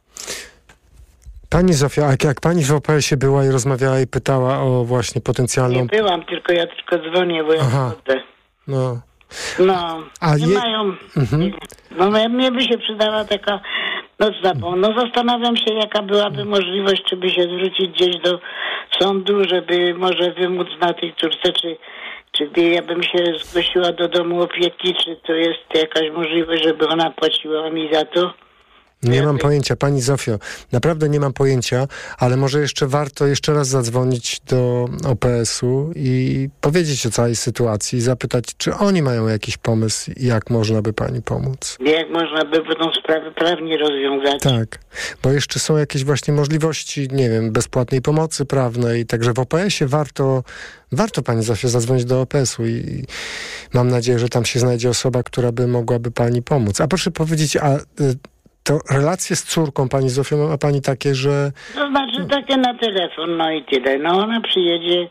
Pani Zofia, jak, jak pani w O P S-ie była i rozmawiała i pytała o właśnie potencjalną... Nie byłam, tylko ja tylko dzwonię, bo ja chodzę. No. No, A nie je... mają... Mhm. No mnie by się przydała taka nocna pomoc. No zastanawiam się, jaka byłaby możliwość, czy by się zwrócić gdzieś do sądu, żeby może wymóc na tej córce, czy, czy ja bym się zgłosiła do domu opieki, czy to jest jakaś możliwość, żeby ona płaciła mi za to. Nie mam pojęcia, pani Zofio, naprawdę nie mam pojęcia, ale może jeszcze warto jeszcze raz zadzwonić do O P S-u i powiedzieć o całej sytuacji i zapytać, czy oni mają jakiś pomysł i jak można by pani pomóc. Jak można by tę sprawę prawnie rozwiązać. Tak, bo jeszcze są jakieś właśnie możliwości, nie wiem, bezpłatnej pomocy prawnej, także w O P S-ie warto, warto pani Zofio zadzwonić do O P S-u i mam nadzieję, że tam się znajdzie osoba, która by mogłaby pani pomóc. A proszę powiedzieć, a... To relacje z córką pani Zofią ma pani takie, że... To znaczy takie na telefon, no i tyle. No ona przyjedzie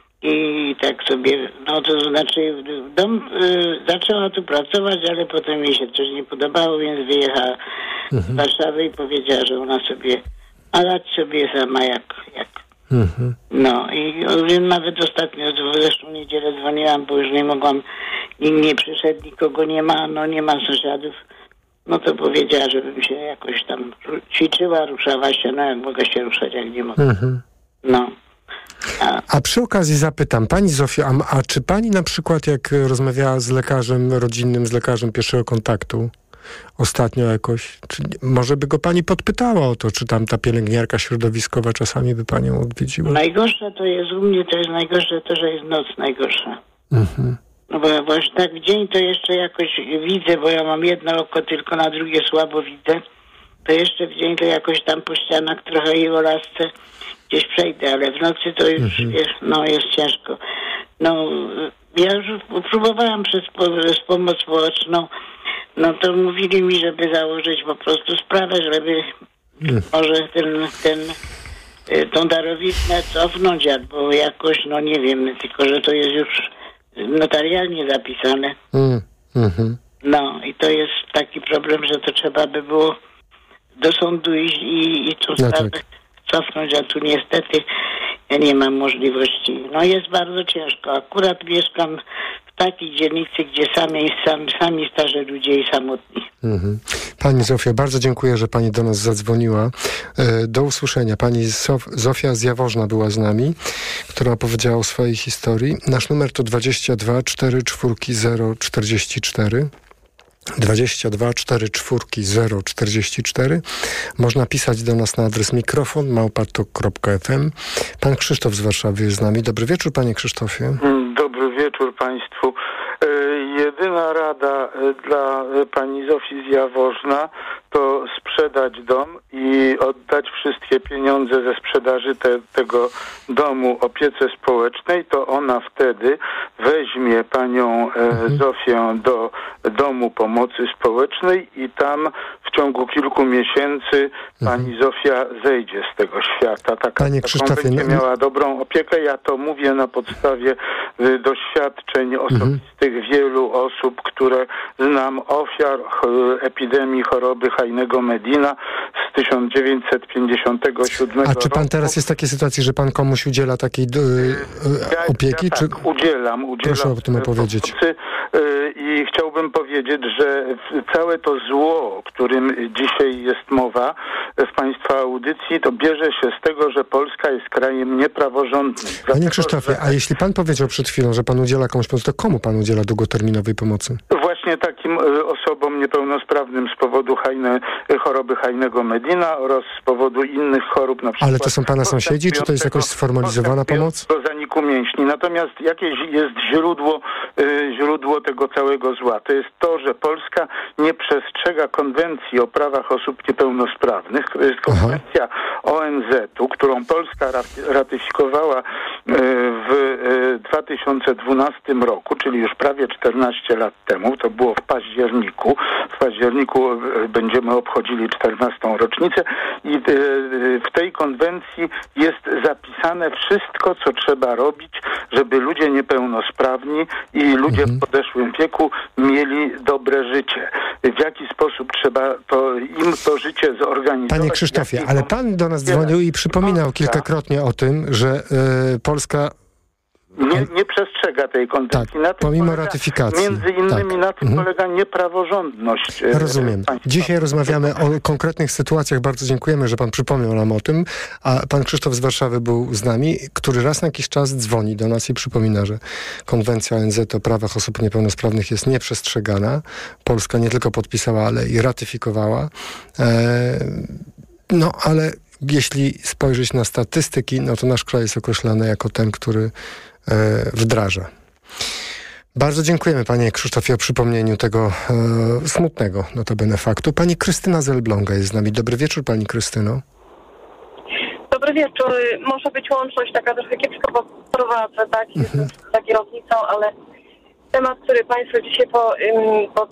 i tak sobie, no to znaczy dom, y, zaczęła tu pracować, ale potem jej się coś nie podobało, więc wyjechała mhm. z Warszawy i powiedziała, że ona sobie, a radź sobie sama jak... jak. Mhm. No i nawet ostatnio, w zeszłą niedzielę dzwoniłam, bo już nie mogłam, nikt nie przyszedł, nikogo nie ma, no nie ma sąsiadów. No to powiedziała, żebym się jakoś tam ćwiczyła, ruszała się, no jak mogę się ruszać, jak nie mogę. Mhm. No. A... a przy okazji zapytam, pani Zofio, a, a czy pani na przykład jak rozmawiała z lekarzem rodzinnym, z lekarzem pierwszego kontaktu ostatnio jakoś, czy może by go pani podpytała o to, czy tam ta pielęgniarka środowiskowa czasami by panią odwiedziła? Najgorsze to jest u mnie, to jest najgorsze to, że jest noc najgorsza. Mhm. No bo właśnie tak w dzień to jeszcze jakoś widzę, bo ja mam jedno oko, tylko na drugie słabo widzę. To jeszcze w dzień to jakoś tam po ścianach trochę i o lasce gdzieś przejdę, ale w nocy to już mhm. wiesz, no jest ciężko. No ja już próbowałam przez z pomoc społeczną, no to mówili mi, żeby założyć po prostu sprawę, żeby mhm. może ten, ten tą darowiznę cofnąć albo jakoś, no nie wiem, tylko że to jest już notarialnie zapisane. Mm, mm-hmm. No i to jest taki problem, że to trzeba by było do sądu iść i, i tą sprawę no tak. cofnąć, a tu niestety ja nie mam możliwości. No jest bardzo ciężko. Akurat mieszkam w takiej dzielnicy, gdzie sami, sami, sami starzy ludzie i samotni. Mm-hmm. Pani Zofia, bardzo dziękuję, że pani do nas zadzwoniła. Do usłyszenia. Pani Zof- Zofia z Jaworzna była z nami, która opowiedziała o swojej historii. Nasz numer to dwadzieścia dwa cztery cztery zero czterdzieści cztery. dwadzieścia dwa cztery cztery zero czterdzieści cztery. Można pisać do nas na adres mikrofon małpa tok kropka f m. Pan Krzysztof z Warszawy jest z nami. Dobry wieczór, panie Krzysztofie. Dobry wieczór państwu. E, jedyna rada dla pani Zofii z Jaworzna to sprzedać dom i oddać wszystkie pieniądze ze sprzedaży te, tego domu opiece społecznej, to ona wtedy weźmie panią e, mhm. Zofię do domu pomocy społecznej i tam w ciągu kilku miesięcy pani mhm. Zofia zejdzie z tego świata. Taka, Panie Krzysztofie, będzie no... miała dobrą opiekę. Ja to mówię na podstawie y, doświadczeń osobistych mhm. wielu osób, które znam, ofiar ch- epidemii choroby hajnego medyka. Medina z tysiąc dziewięćset pięćdziesiątego siódmego A czy pan roku. teraz jest w takiej sytuacji, że pan komuś udziela takiej yy, ja, opieki? Ja czy... tak, udzielam, udzielam. Proszę o tym opowiedzieć. Pomocy, yy, I chciałbym powiedzieć, że całe to zło, o którym dzisiaj jest mowa w państwa audycji, to bierze się z tego, że Polska jest krajem niepraworządnym. Panie Dlatego, Krzysztofie, że... a jeśli pan powiedział przed chwilą, że pan udziela komuś pomocy, to komu pan udziela długoterminowej pomocy? Właśnie takim y, osobom niepełnosprawnym z powodu hajne, choroby hajnego Medina oraz z powodu innych chorób, na przykład... Ale to są pana sąsiedzi, czy to jest jakoś sformalizowana pomoc? Do zaniku mięśni. Natomiast jakieś jest źródło, y, źródło tego całego zła. To jest to, że Polska nie przestrzega konwencji o prawach osób niepełnosprawnych. To jest konwencja Aha. O N Z u, którą Polska ratyfikowała y, w y, dwa tysiące dwunastym roku, czyli już prawie czternaście lat temu. To było w październiku. W październiku y, będziemy obchodzili czternastą rocznicę i y, y, w tej konwencji jest zapisane wszystko, co trzeba robić, żeby ludzie niepełnosprawni i ludzie mhm. w podeszłym wieku mieli dobre życie. W jaki sposób trzeba to, im to życie zorganizować. Panie Krzysztofie, ale pan do nas dzwonił i przypominał kilkakrotnie o tym, że y, Polska Nie, nie przestrzega tej konwencji. Tak, na tym pomimo polega, ratyfikacji. Między innymi tak. na tym mhm. polega niepraworządność. Rozumiem. Państwa. Dzisiaj rozmawiamy o konkretnych sytuacjach. Bardzo dziękujemy, że pan przypomniał nam o tym. A pan Krzysztof z Warszawy był z nami, który raz na jakiś czas dzwoni do nas i przypomina, że konwencja O N Z o prawach osób niepełnosprawnych jest nieprzestrzegana. Polska nie tylko podpisała, ale i ratyfikowała. Eee, no, ale jeśli spojrzeć na statystyki, no to nasz kraj jest określany jako ten, który wdraża. Bardzo dziękujemy panie Krzysztofie o przypomnieniu tego e, smutnego notabene faktu. Pani Krystyna z Elbląga jest z nami. Dobry wieczór pani Krystyno. Dobry wieczór. Może być łączność taka trochę kiepsko prowadzę, tak? Jestem za kierownicą, ale temat, który państwo dzisiaj po, ym, pod,